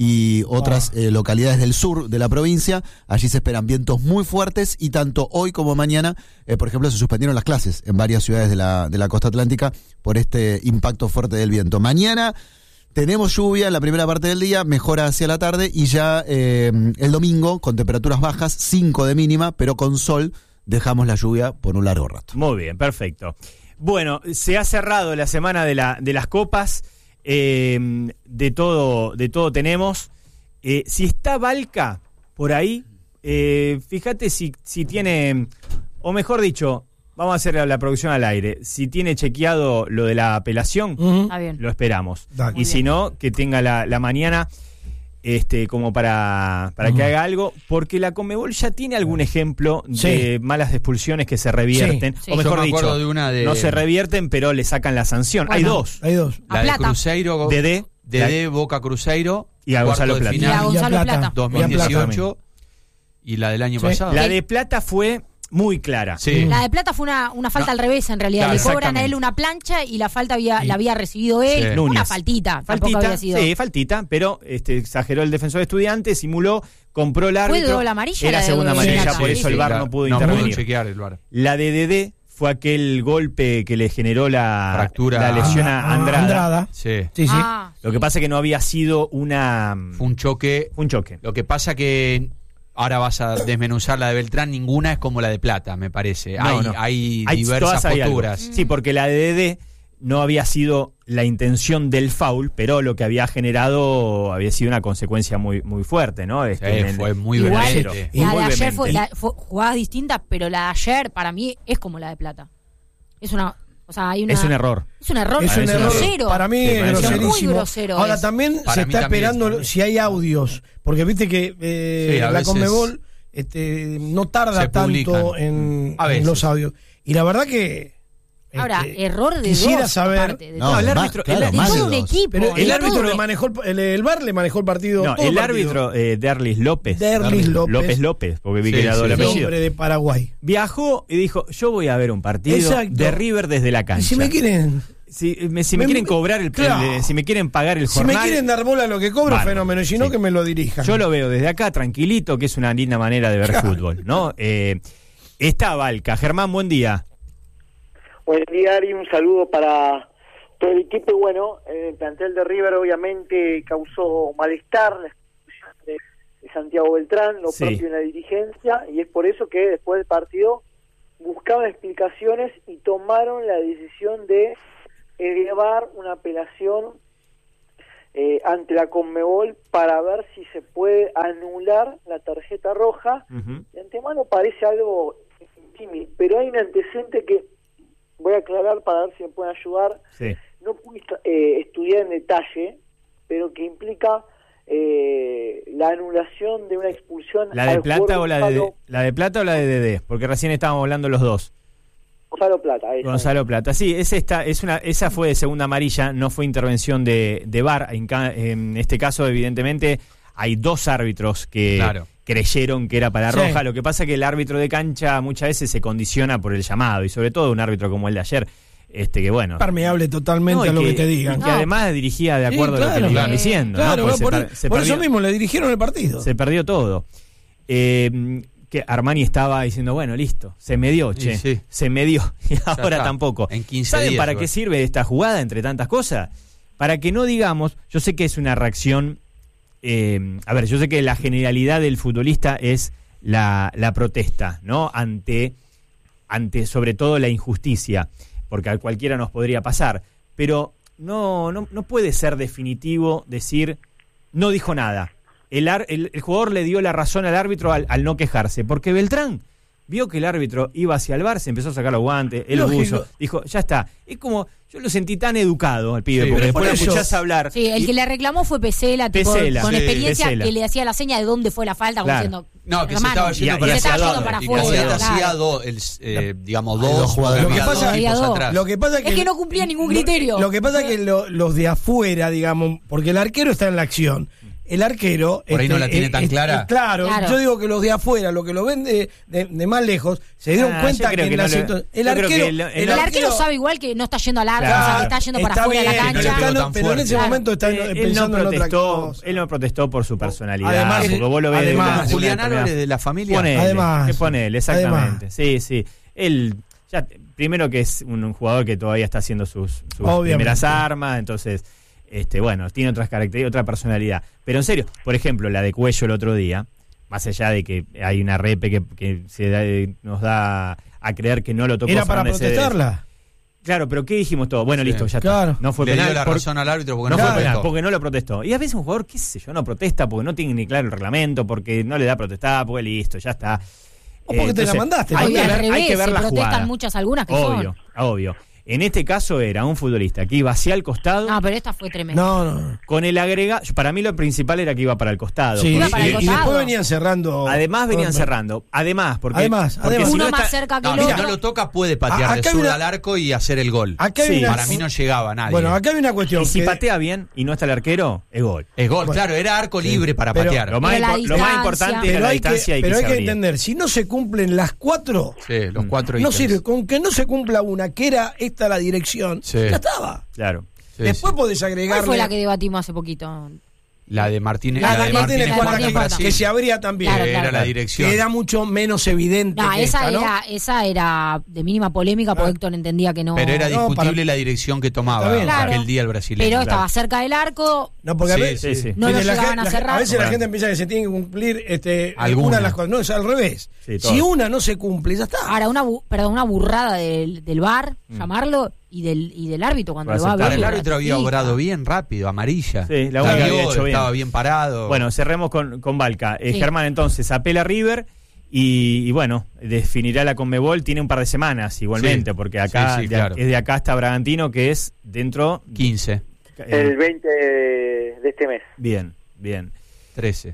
[SPEAKER 5] y otras localidades del sur de la provincia. Allí se esperan vientos muy fuertes y tanto hoy como mañana, por ejemplo, se suspendieron las clases en varias ciudades de la costa atlántica por este impacto fuerte del viento. Mañana tenemos lluvia en la primera parte del día, mejora hacia la tarde y ya el domingo con temperaturas bajas, 5 de mínima, pero con sol, dejamos la lluvia por un largo rato.
[SPEAKER 1] Muy bien, perfecto. Bueno, se ha cerrado la semana de las copas. De todo tenemos. Si está Balca por ahí, fíjate si tiene, o mejor dicho, vamos a hacer la producción al aire. Si tiene chequeado lo de la apelación,
[SPEAKER 3] Está bien.
[SPEAKER 1] lo esperamos.
[SPEAKER 2] Dale.
[SPEAKER 1] Y
[SPEAKER 3] Muy
[SPEAKER 1] si
[SPEAKER 3] bien.
[SPEAKER 1] no, que tenga la mañana como para que haga algo, porque la Conmebol ya tiene algún ejemplo de
[SPEAKER 2] Sí.
[SPEAKER 1] malas expulsiones que se revierten,
[SPEAKER 3] Sí.
[SPEAKER 1] o
[SPEAKER 3] Yo
[SPEAKER 1] mejor
[SPEAKER 4] me
[SPEAKER 1] dicho,
[SPEAKER 4] acuerdo de una de-
[SPEAKER 1] no se revierten, pero le sacan la sanción.
[SPEAKER 3] Bueno.
[SPEAKER 1] Hay dos,
[SPEAKER 2] Hay dos.
[SPEAKER 3] A
[SPEAKER 4] La de
[SPEAKER 3] Plata.
[SPEAKER 4] Cruzeiro,
[SPEAKER 1] Dedé,
[SPEAKER 4] Boca Cruzeiro
[SPEAKER 1] y a
[SPEAKER 4] cuarto
[SPEAKER 1] Gonzalo
[SPEAKER 4] de
[SPEAKER 1] Plata.
[SPEAKER 3] Y a
[SPEAKER 4] final
[SPEAKER 3] Gonzalo Plata.
[SPEAKER 4] 2018 y la del año
[SPEAKER 2] Sí.
[SPEAKER 4] pasado.
[SPEAKER 1] La de Plata fue muy clara.
[SPEAKER 4] Sí.
[SPEAKER 3] La de Plata fue una falta
[SPEAKER 4] No.
[SPEAKER 3] al revés, en realidad.
[SPEAKER 4] Claro,
[SPEAKER 3] Le cobran a
[SPEAKER 1] exactamente.
[SPEAKER 3] él una plancha y la falta la había recibido él.
[SPEAKER 4] Sí.
[SPEAKER 3] Una
[SPEAKER 1] Núñez.
[SPEAKER 3] faltita. Tampoco
[SPEAKER 1] Faltita,
[SPEAKER 3] había sido.
[SPEAKER 1] sí, faltita, pero exageró el defensor de Estudiantes, simuló, compró el árbitro.
[SPEAKER 3] ¿Fue doble amarilla
[SPEAKER 1] Era
[SPEAKER 3] la de
[SPEAKER 1] segunda
[SPEAKER 3] doble
[SPEAKER 1] amarilla,
[SPEAKER 3] amarilla?
[SPEAKER 1] por
[SPEAKER 3] Sí,
[SPEAKER 1] eso el
[SPEAKER 3] sí.
[SPEAKER 1] VAR no pudo
[SPEAKER 4] no
[SPEAKER 1] intervenir.
[SPEAKER 4] pudo chequear el VAR.
[SPEAKER 1] La de Dedé fue aquel golpe que le generó la
[SPEAKER 4] Fractura.
[SPEAKER 1] lesión a Andrada.
[SPEAKER 2] Andrada.
[SPEAKER 4] Sí.
[SPEAKER 2] Sí, sí.
[SPEAKER 3] Ah,
[SPEAKER 1] Lo que pasa es que no había sido
[SPEAKER 4] Fue un choque.
[SPEAKER 1] un choque.
[SPEAKER 4] Lo que pasa que ahora vas a desmenuzar la de Beltrán, ninguna es como la de Plata, me parece.
[SPEAKER 1] No,
[SPEAKER 4] hay
[SPEAKER 1] todas
[SPEAKER 4] diversas
[SPEAKER 1] hay algo.
[SPEAKER 4] posturas.
[SPEAKER 1] Sí, porque la de Dedé no había sido la intención del foul, pero lo que había generado había sido una consecuencia muy, muy fuerte, ¿no?
[SPEAKER 4] Fue muy
[SPEAKER 3] Igual,
[SPEAKER 4] vehemente.
[SPEAKER 3] la de
[SPEAKER 1] Muy
[SPEAKER 3] ayer
[SPEAKER 1] vehemente.
[SPEAKER 3] fue jugadas distintas, pero la de ayer para mí es como la de Plata. Es una, o sea, hay una,
[SPEAKER 1] Es un error.
[SPEAKER 3] Es un error,
[SPEAKER 2] Es un error.
[SPEAKER 3] grosero.
[SPEAKER 2] Para mí
[SPEAKER 1] Sí,
[SPEAKER 2] es
[SPEAKER 1] parece
[SPEAKER 2] groserísimo.
[SPEAKER 3] muy grosero
[SPEAKER 2] Ahora
[SPEAKER 3] es.
[SPEAKER 2] también
[SPEAKER 4] Para
[SPEAKER 2] se
[SPEAKER 4] mí
[SPEAKER 2] está
[SPEAKER 4] también
[SPEAKER 2] esperando
[SPEAKER 4] es.
[SPEAKER 2] si hay audios, porque viste que
[SPEAKER 4] Sí, a
[SPEAKER 2] la
[SPEAKER 4] veces
[SPEAKER 2] Conmebol no tarda
[SPEAKER 4] se
[SPEAKER 2] tanto
[SPEAKER 4] publican. A
[SPEAKER 2] en
[SPEAKER 4] veces.
[SPEAKER 2] los audios. Y la verdad que
[SPEAKER 3] Ahora, error de
[SPEAKER 2] quisiera
[SPEAKER 3] dos,
[SPEAKER 2] saber.
[SPEAKER 3] aparte de
[SPEAKER 5] No,
[SPEAKER 3] todo.
[SPEAKER 1] el
[SPEAKER 5] más,
[SPEAKER 1] árbitro-
[SPEAKER 5] claro,
[SPEAKER 1] el-
[SPEAKER 3] De
[SPEAKER 5] más de
[SPEAKER 3] todo un
[SPEAKER 5] dos.
[SPEAKER 3] equipo.
[SPEAKER 2] Pero
[SPEAKER 3] de
[SPEAKER 2] el
[SPEAKER 3] todo
[SPEAKER 2] árbitro
[SPEAKER 3] un-
[SPEAKER 2] le manejó el VAR le manejó el partido.
[SPEAKER 1] No,
[SPEAKER 2] todo
[SPEAKER 1] el
[SPEAKER 2] partido.
[SPEAKER 1] árbitro Derlis López.
[SPEAKER 2] Derlis López.
[SPEAKER 1] López, porque vi
[SPEAKER 4] Sí,
[SPEAKER 1] que era
[SPEAKER 4] sí.
[SPEAKER 1] doble
[SPEAKER 2] El
[SPEAKER 1] apellido.
[SPEAKER 2] hombre de Paraguay.
[SPEAKER 1] Viajó y dijo, yo voy a ver un partido
[SPEAKER 2] Exacto.
[SPEAKER 1] de River desde la
[SPEAKER 2] Y
[SPEAKER 1] cancha.
[SPEAKER 2] si me quieren,
[SPEAKER 1] Si me quieren cobrar
[SPEAKER 2] Claro.
[SPEAKER 1] si me quieren pagar el
[SPEAKER 2] si
[SPEAKER 1] jornal,
[SPEAKER 2] me quieren dar bola a lo que cobro,
[SPEAKER 1] bárbaro.
[SPEAKER 2] fenómeno. Y si no,
[SPEAKER 1] Sí.
[SPEAKER 2] que me lo dirijan.
[SPEAKER 1] yo lo veo desde acá tranquilito, que es una linda manera de ver
[SPEAKER 2] Claro.
[SPEAKER 1] fútbol, ¿no? Está Valca. Germán, buen día.
[SPEAKER 7] Buen día, Ari, un saludo para todo el equipo. Y bueno, el plantel de River obviamente causó malestar la expulsión de Santiago Beltrán, lo
[SPEAKER 1] Sí.
[SPEAKER 7] propio en la dirigencia, y es por eso que después del partido buscaban explicaciones y tomaron la decisión de elevar una apelación ante la Conmebol para ver si se puede anular la tarjeta roja.
[SPEAKER 1] Ujú.
[SPEAKER 7] De antemano parece algo tímido, pero hay un antecedente que voy a aclarar para ver si me pueden ayudar.
[SPEAKER 1] Sí.
[SPEAKER 7] No pude estudiar en detalle, pero que implica la anulación de una expulsión.
[SPEAKER 1] ¿La de
[SPEAKER 7] al
[SPEAKER 1] Plata
[SPEAKER 7] jugador
[SPEAKER 1] o la de Plata o la de Dedé? Porque recién estábamos hablando los dos.
[SPEAKER 7] Gonzalo Plata.
[SPEAKER 1] Gonzalo Plata. Sí, esa fue de segunda amarilla, no fue intervención de VAR. En este caso, evidentemente, hay dos árbitros que
[SPEAKER 4] Claro.
[SPEAKER 1] creyeron que era para
[SPEAKER 2] Sí.
[SPEAKER 1] roja. Lo que pasa es que el árbitro de cancha muchas veces se condiciona por el llamado, y sobre todo un árbitro como el de ayer, que bueno.
[SPEAKER 2] Permeable totalmente
[SPEAKER 1] No,
[SPEAKER 2] a lo
[SPEAKER 1] y
[SPEAKER 2] que te digan.
[SPEAKER 1] y que además dirigía de
[SPEAKER 2] Sí,
[SPEAKER 1] acuerdo a lo que
[SPEAKER 2] claro.
[SPEAKER 1] le iban
[SPEAKER 3] Sí.
[SPEAKER 1] diciendo. ¿no?
[SPEAKER 2] Claro,
[SPEAKER 1] Pues
[SPEAKER 2] por
[SPEAKER 1] se
[SPEAKER 2] por eso
[SPEAKER 1] perdió-
[SPEAKER 2] mismo le dirigieron el partido.
[SPEAKER 1] se perdió todo. Que Armani estaba diciendo, bueno, listo, se me dio, che,
[SPEAKER 4] sí.
[SPEAKER 1] se me dio, y ahora
[SPEAKER 4] está.
[SPEAKER 1] tampoco.
[SPEAKER 4] En 15
[SPEAKER 1] ¿Saben
[SPEAKER 4] días
[SPEAKER 1] para
[SPEAKER 4] igual.
[SPEAKER 1] qué sirve esta jugada, entre tantas cosas? Para que no digamos, yo sé que es una reacción, yo sé que la generalidad del futbolista es la protesta, ¿no? Ante sobre todo la injusticia, porque a cualquiera nos podría pasar, pero no puede ser definitivo decir, no dijo nada. El jugador le dio la razón al árbitro al no quejarse, porque Beltrán vio que el árbitro iba hacia el bar, se empezó a sacar los guantes, el
[SPEAKER 2] Lógico.
[SPEAKER 1] buzo, dijo, ya está. Es como, yo lo sentí tan educado al pibe,
[SPEAKER 4] Sí,
[SPEAKER 1] porque
[SPEAKER 4] pero
[SPEAKER 1] después lo
[SPEAKER 2] por eso-
[SPEAKER 1] escuchás hablar.
[SPEAKER 3] Sí, el
[SPEAKER 1] y-
[SPEAKER 3] que le reclamó fue Pesela, tipo,
[SPEAKER 1] Pesela,
[SPEAKER 3] con
[SPEAKER 1] sí,
[SPEAKER 3] experiencia,
[SPEAKER 1] Pesela.
[SPEAKER 3] que le hacía la seña de dónde fue la falta, como
[SPEAKER 1] Claro.
[SPEAKER 3] diciendo,
[SPEAKER 4] No, que se
[SPEAKER 3] hermano,
[SPEAKER 4] estaba yendo
[SPEAKER 1] y
[SPEAKER 4] para
[SPEAKER 1] se
[SPEAKER 3] estaba
[SPEAKER 1] hacia
[SPEAKER 3] yendo
[SPEAKER 1] dónde,
[SPEAKER 3] para
[SPEAKER 4] y que
[SPEAKER 3] afuera.
[SPEAKER 4] hacía
[SPEAKER 3] claro.
[SPEAKER 4] digamos,
[SPEAKER 5] Hay dos jugadores.
[SPEAKER 4] había
[SPEAKER 2] Lo que
[SPEAKER 4] dos
[SPEAKER 2] pasa-
[SPEAKER 4] equipos
[SPEAKER 3] había dos.
[SPEAKER 4] atrás.
[SPEAKER 2] Lo que pasa
[SPEAKER 3] Es que no cumplía ningún criterio.
[SPEAKER 2] Lo que pasa es que los de afuera, digamos, porque el arquero está en la acción. El arquero...
[SPEAKER 4] Por ahí no la tiene tan clara.
[SPEAKER 2] Claro,
[SPEAKER 3] Claro.
[SPEAKER 2] yo digo que los de afuera, lo que lo ven de más lejos, se dieron
[SPEAKER 1] yo
[SPEAKER 2] cuenta
[SPEAKER 1] creo
[SPEAKER 2] que
[SPEAKER 1] que
[SPEAKER 2] en la
[SPEAKER 1] no le-
[SPEAKER 2] situación... El
[SPEAKER 1] yo creo que
[SPEAKER 2] arquero...
[SPEAKER 3] El arquero sabe igual que no está yendo al arco,
[SPEAKER 1] Claro.
[SPEAKER 3] o sea, que está yendo para
[SPEAKER 2] Está
[SPEAKER 3] afuera de la
[SPEAKER 2] bien,
[SPEAKER 4] no le
[SPEAKER 3] cancha.
[SPEAKER 4] pegó tan
[SPEAKER 2] pero en ese
[SPEAKER 4] fuerte.
[SPEAKER 2] momento está
[SPEAKER 1] Él no
[SPEAKER 2] pensando en otra
[SPEAKER 1] protestó,
[SPEAKER 2] cosa.
[SPEAKER 1] él no protestó por su personalidad,
[SPEAKER 2] Además,
[SPEAKER 1] porque vos lo ves de
[SPEAKER 2] además,
[SPEAKER 1] una- de una
[SPEAKER 4] Julián
[SPEAKER 1] determinada-
[SPEAKER 4] Álvarez de la familia.
[SPEAKER 1] Ponele,
[SPEAKER 2] Además.
[SPEAKER 1] que ponele, exactamente.
[SPEAKER 2] Además.
[SPEAKER 1] Sí. Él, ya, primero que es un jugador que todavía está haciendo sus
[SPEAKER 2] Obviamente.
[SPEAKER 1] primeras armas, entonces, tiene otras características, otra personalidad. Pero en serio, por ejemplo, la de Cuello el otro día, más allá de que hay una repe que nos da a creer que no lo tocó
[SPEAKER 2] Era para
[SPEAKER 1] Fernández Cedes.
[SPEAKER 2] protestarla.
[SPEAKER 1] Claro, pero ¿qué dijimos todos? Bueno,
[SPEAKER 4] Sí.
[SPEAKER 1] listo, ya
[SPEAKER 2] Claro.
[SPEAKER 1] está. No fue
[SPEAKER 4] Le
[SPEAKER 1] penal.
[SPEAKER 4] dio la
[SPEAKER 1] por-
[SPEAKER 4] razón al árbitro porque
[SPEAKER 1] no
[SPEAKER 4] no
[SPEAKER 1] fue
[SPEAKER 4] fue
[SPEAKER 1] penal, porque no lo protestó. Y a veces un jugador, qué sé yo, no protesta porque no tiene ni claro el reglamento, porque no le da protestar, porque listo, ya está.
[SPEAKER 2] O porque te la mandaste,
[SPEAKER 1] Hay
[SPEAKER 3] Oye,
[SPEAKER 1] que
[SPEAKER 3] al
[SPEAKER 1] ver,
[SPEAKER 3] revés,
[SPEAKER 1] hay que ver
[SPEAKER 3] se
[SPEAKER 1] la
[SPEAKER 3] protestan
[SPEAKER 1] jugada.
[SPEAKER 3] muchas algunas que
[SPEAKER 1] Obvio, obvio. En este caso era un futbolista que iba hacia el costado,
[SPEAKER 3] No, pero esta fue tremenda.
[SPEAKER 2] No.
[SPEAKER 1] con el agregado. Para mí lo principal era que iba para el costado.
[SPEAKER 2] Sí,
[SPEAKER 3] Iba para el
[SPEAKER 2] y
[SPEAKER 3] costado.
[SPEAKER 2] después venían cerrando.
[SPEAKER 1] Además venían cerrando. Además, porque
[SPEAKER 2] Además.
[SPEAKER 1] si
[SPEAKER 3] Uno
[SPEAKER 1] no
[SPEAKER 3] más
[SPEAKER 1] está-
[SPEAKER 3] cerca que
[SPEAKER 4] No,
[SPEAKER 3] el
[SPEAKER 4] si
[SPEAKER 3] otro.
[SPEAKER 4] no lo toca puede patear de
[SPEAKER 2] Acá hay
[SPEAKER 4] zurda
[SPEAKER 2] una-
[SPEAKER 4] al arco y hacer el gol.
[SPEAKER 2] Acá hay
[SPEAKER 1] Sí.
[SPEAKER 2] una-
[SPEAKER 4] Para mí no llegaba nadie.
[SPEAKER 2] Bueno, acá hay una cuestión.
[SPEAKER 1] Y si
[SPEAKER 2] que-
[SPEAKER 1] patea bien y no está el arquero, es gol.
[SPEAKER 4] es gol,
[SPEAKER 2] Bueno.
[SPEAKER 4] claro, era arco libre para
[SPEAKER 2] Pero-
[SPEAKER 4] patear.
[SPEAKER 1] Lo más,
[SPEAKER 3] Pero la
[SPEAKER 1] lo más
[SPEAKER 3] distancia.
[SPEAKER 1] importante era
[SPEAKER 2] Pero
[SPEAKER 1] la
[SPEAKER 2] hay
[SPEAKER 1] distancia y
[SPEAKER 2] pero
[SPEAKER 1] que
[SPEAKER 2] hay
[SPEAKER 1] se
[SPEAKER 2] que
[SPEAKER 1] abría.
[SPEAKER 2] entender, si no se cumplen las 4,
[SPEAKER 4] Sí, los cuatro
[SPEAKER 2] no
[SPEAKER 4] ítems.
[SPEAKER 2] sirve. Con que no se cumpla una, que era esta la dirección,
[SPEAKER 4] Sí.
[SPEAKER 2] ya estaba.
[SPEAKER 1] Claro.
[SPEAKER 4] Sí,
[SPEAKER 2] Después
[SPEAKER 4] sí.
[SPEAKER 2] podés
[SPEAKER 3] ¿Cuál
[SPEAKER 2] agregarle.
[SPEAKER 3] fue la que debatimos hace poquito?
[SPEAKER 4] La de Martínez.
[SPEAKER 3] La
[SPEAKER 4] La de
[SPEAKER 3] Martínez
[SPEAKER 4] Martínez
[SPEAKER 3] Cuarta,
[SPEAKER 4] Cuarta en
[SPEAKER 3] que
[SPEAKER 4] Brasil.
[SPEAKER 2] que se abría también.
[SPEAKER 3] Claro,
[SPEAKER 4] Era la dirección.
[SPEAKER 2] Que era mucho menos evidente.
[SPEAKER 3] No,
[SPEAKER 2] que esta, ¿no?
[SPEAKER 3] esa era de mínima polémica porque Héctor entendía que no.
[SPEAKER 4] Pero era
[SPEAKER 2] No,
[SPEAKER 4] discutible
[SPEAKER 2] para-
[SPEAKER 4] la dirección que tomaba
[SPEAKER 2] Está bien.
[SPEAKER 3] Claro.
[SPEAKER 4] aquel día el brasileño.
[SPEAKER 3] Pero
[SPEAKER 4] Claro.
[SPEAKER 3] estaba cerca del arco.
[SPEAKER 2] No, porque
[SPEAKER 4] Sí,
[SPEAKER 2] a veces,
[SPEAKER 1] sí.
[SPEAKER 3] No lo
[SPEAKER 2] la
[SPEAKER 3] llegaban
[SPEAKER 2] gente-
[SPEAKER 3] a cerrar.
[SPEAKER 2] a veces la
[SPEAKER 1] Bueno.
[SPEAKER 2] gente piensa que se tiene que cumplir
[SPEAKER 4] Alguna.
[SPEAKER 2] una de las cosas. No, es al revés.
[SPEAKER 1] Sí, todo.
[SPEAKER 2] Si una no se cumple, ya está.
[SPEAKER 3] Ahora, una burrada del VAR, llamarlo, y del árbitro cuando
[SPEAKER 1] Por
[SPEAKER 3] lo va a ver.
[SPEAKER 1] aceptar.
[SPEAKER 4] El
[SPEAKER 3] lo
[SPEAKER 4] árbitro había
[SPEAKER 3] ratifica.
[SPEAKER 4] obrado bien rápido, amarilla.
[SPEAKER 1] Sí, la única que había hecho bien.
[SPEAKER 4] Estaba bien parado.
[SPEAKER 1] Bueno, cerremos con Balca.
[SPEAKER 3] Sí.
[SPEAKER 1] Germán, entonces, apela a River y bueno, definirá la Conmebol. Tiene un par de semanas igualmente,
[SPEAKER 4] Sí.
[SPEAKER 1] porque acá
[SPEAKER 4] Sí, claro.
[SPEAKER 1] es de acá hasta Bragantino, que es dentro...
[SPEAKER 4] 15,
[SPEAKER 7] El 20 de este mes.
[SPEAKER 1] Bien.
[SPEAKER 4] 13.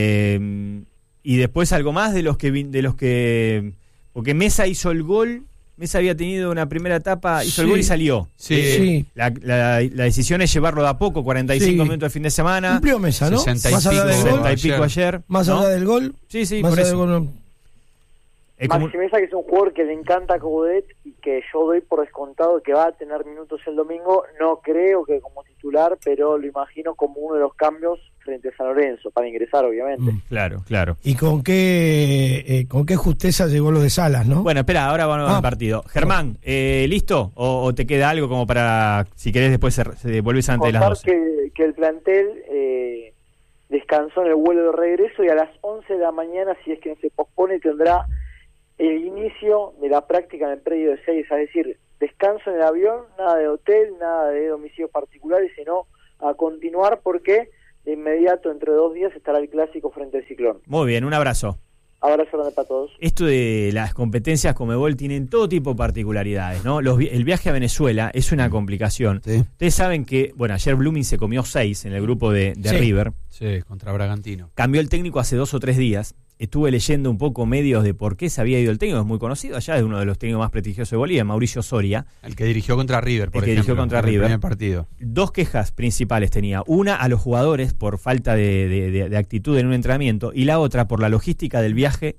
[SPEAKER 1] Y después algo más de los que... Porque Mesa hizo el gol. Mesa había tenido una primera etapa, hizo el
[SPEAKER 2] Sí.
[SPEAKER 1] gol y salió.
[SPEAKER 2] Sí.
[SPEAKER 1] La decisión es llevarlo de a poco, 45
[SPEAKER 2] Sí.
[SPEAKER 1] minutos el fin de semana.
[SPEAKER 2] Cumplió Mesa, ¿no?
[SPEAKER 4] 60 y
[SPEAKER 2] Más allá
[SPEAKER 4] pico.
[SPEAKER 2] del
[SPEAKER 1] 60
[SPEAKER 2] gol.
[SPEAKER 1] y pico ayer.
[SPEAKER 2] Más
[SPEAKER 1] ¿no?
[SPEAKER 2] allá del gol.
[SPEAKER 1] Sí,
[SPEAKER 2] Más
[SPEAKER 1] por
[SPEAKER 2] allá
[SPEAKER 1] eso.
[SPEAKER 2] del gol.
[SPEAKER 1] Es como-
[SPEAKER 7] Maxi Mesa, que es un jugador que le encanta a Coudet y que yo doy por descontado que va a tener minutos el domingo. No creo que como titular, pero lo imagino como uno de los cambios frente a San Lorenzo, para ingresar, obviamente.
[SPEAKER 1] Claro.
[SPEAKER 2] ¿Y con qué justeza llegó lo de Salas, no?
[SPEAKER 1] Bueno, espera, ahora vamos al
[SPEAKER 2] Ah.
[SPEAKER 1] partido. Germán, ¿listo? ¿O te queda algo como para, si querés, después se volvés antes de las
[SPEAKER 7] Contar
[SPEAKER 1] 12?
[SPEAKER 7] que el plantel descansó en el vuelo de regreso y a las 11 de la mañana, si es que no se pospone, tendrá el inicio de la práctica en el predio de Seiza, es decir, descanso en el avión, nada de hotel, nada de domicilios particulares, sino a continuar porque de inmediato, entre 2 días, estará el clásico frente al Ciclón.
[SPEAKER 1] Muy bien, un abrazo.
[SPEAKER 7] Abrazo grande para todos.
[SPEAKER 1] Esto de las competencias Conmebol tienen todo tipo de particularidades, ¿no? El viaje a Venezuela es una complicación.
[SPEAKER 5] Sí.
[SPEAKER 1] Ustedes saben que, bueno, ayer Blooming se comió 6 en el grupo de
[SPEAKER 2] Sí.
[SPEAKER 1] River.
[SPEAKER 4] Sí, contra Bragantino.
[SPEAKER 1] Cambió el técnico hace 2 o 3 días. Estuve leyendo un poco medios de por qué se había ido el técnico. Es muy conocido allá, es uno de los técnicos más prestigiosos de Bolivia, Mauricio Soria.
[SPEAKER 4] El que dirigió contra River, por
[SPEAKER 1] El que
[SPEAKER 4] ejemplo.
[SPEAKER 1] dirigió contra
[SPEAKER 4] en el
[SPEAKER 1] River.
[SPEAKER 4] primer partido.
[SPEAKER 1] 2 quejas principales tenía. Una a los jugadores por falta de actitud en un entrenamiento y la otra por la logística del viaje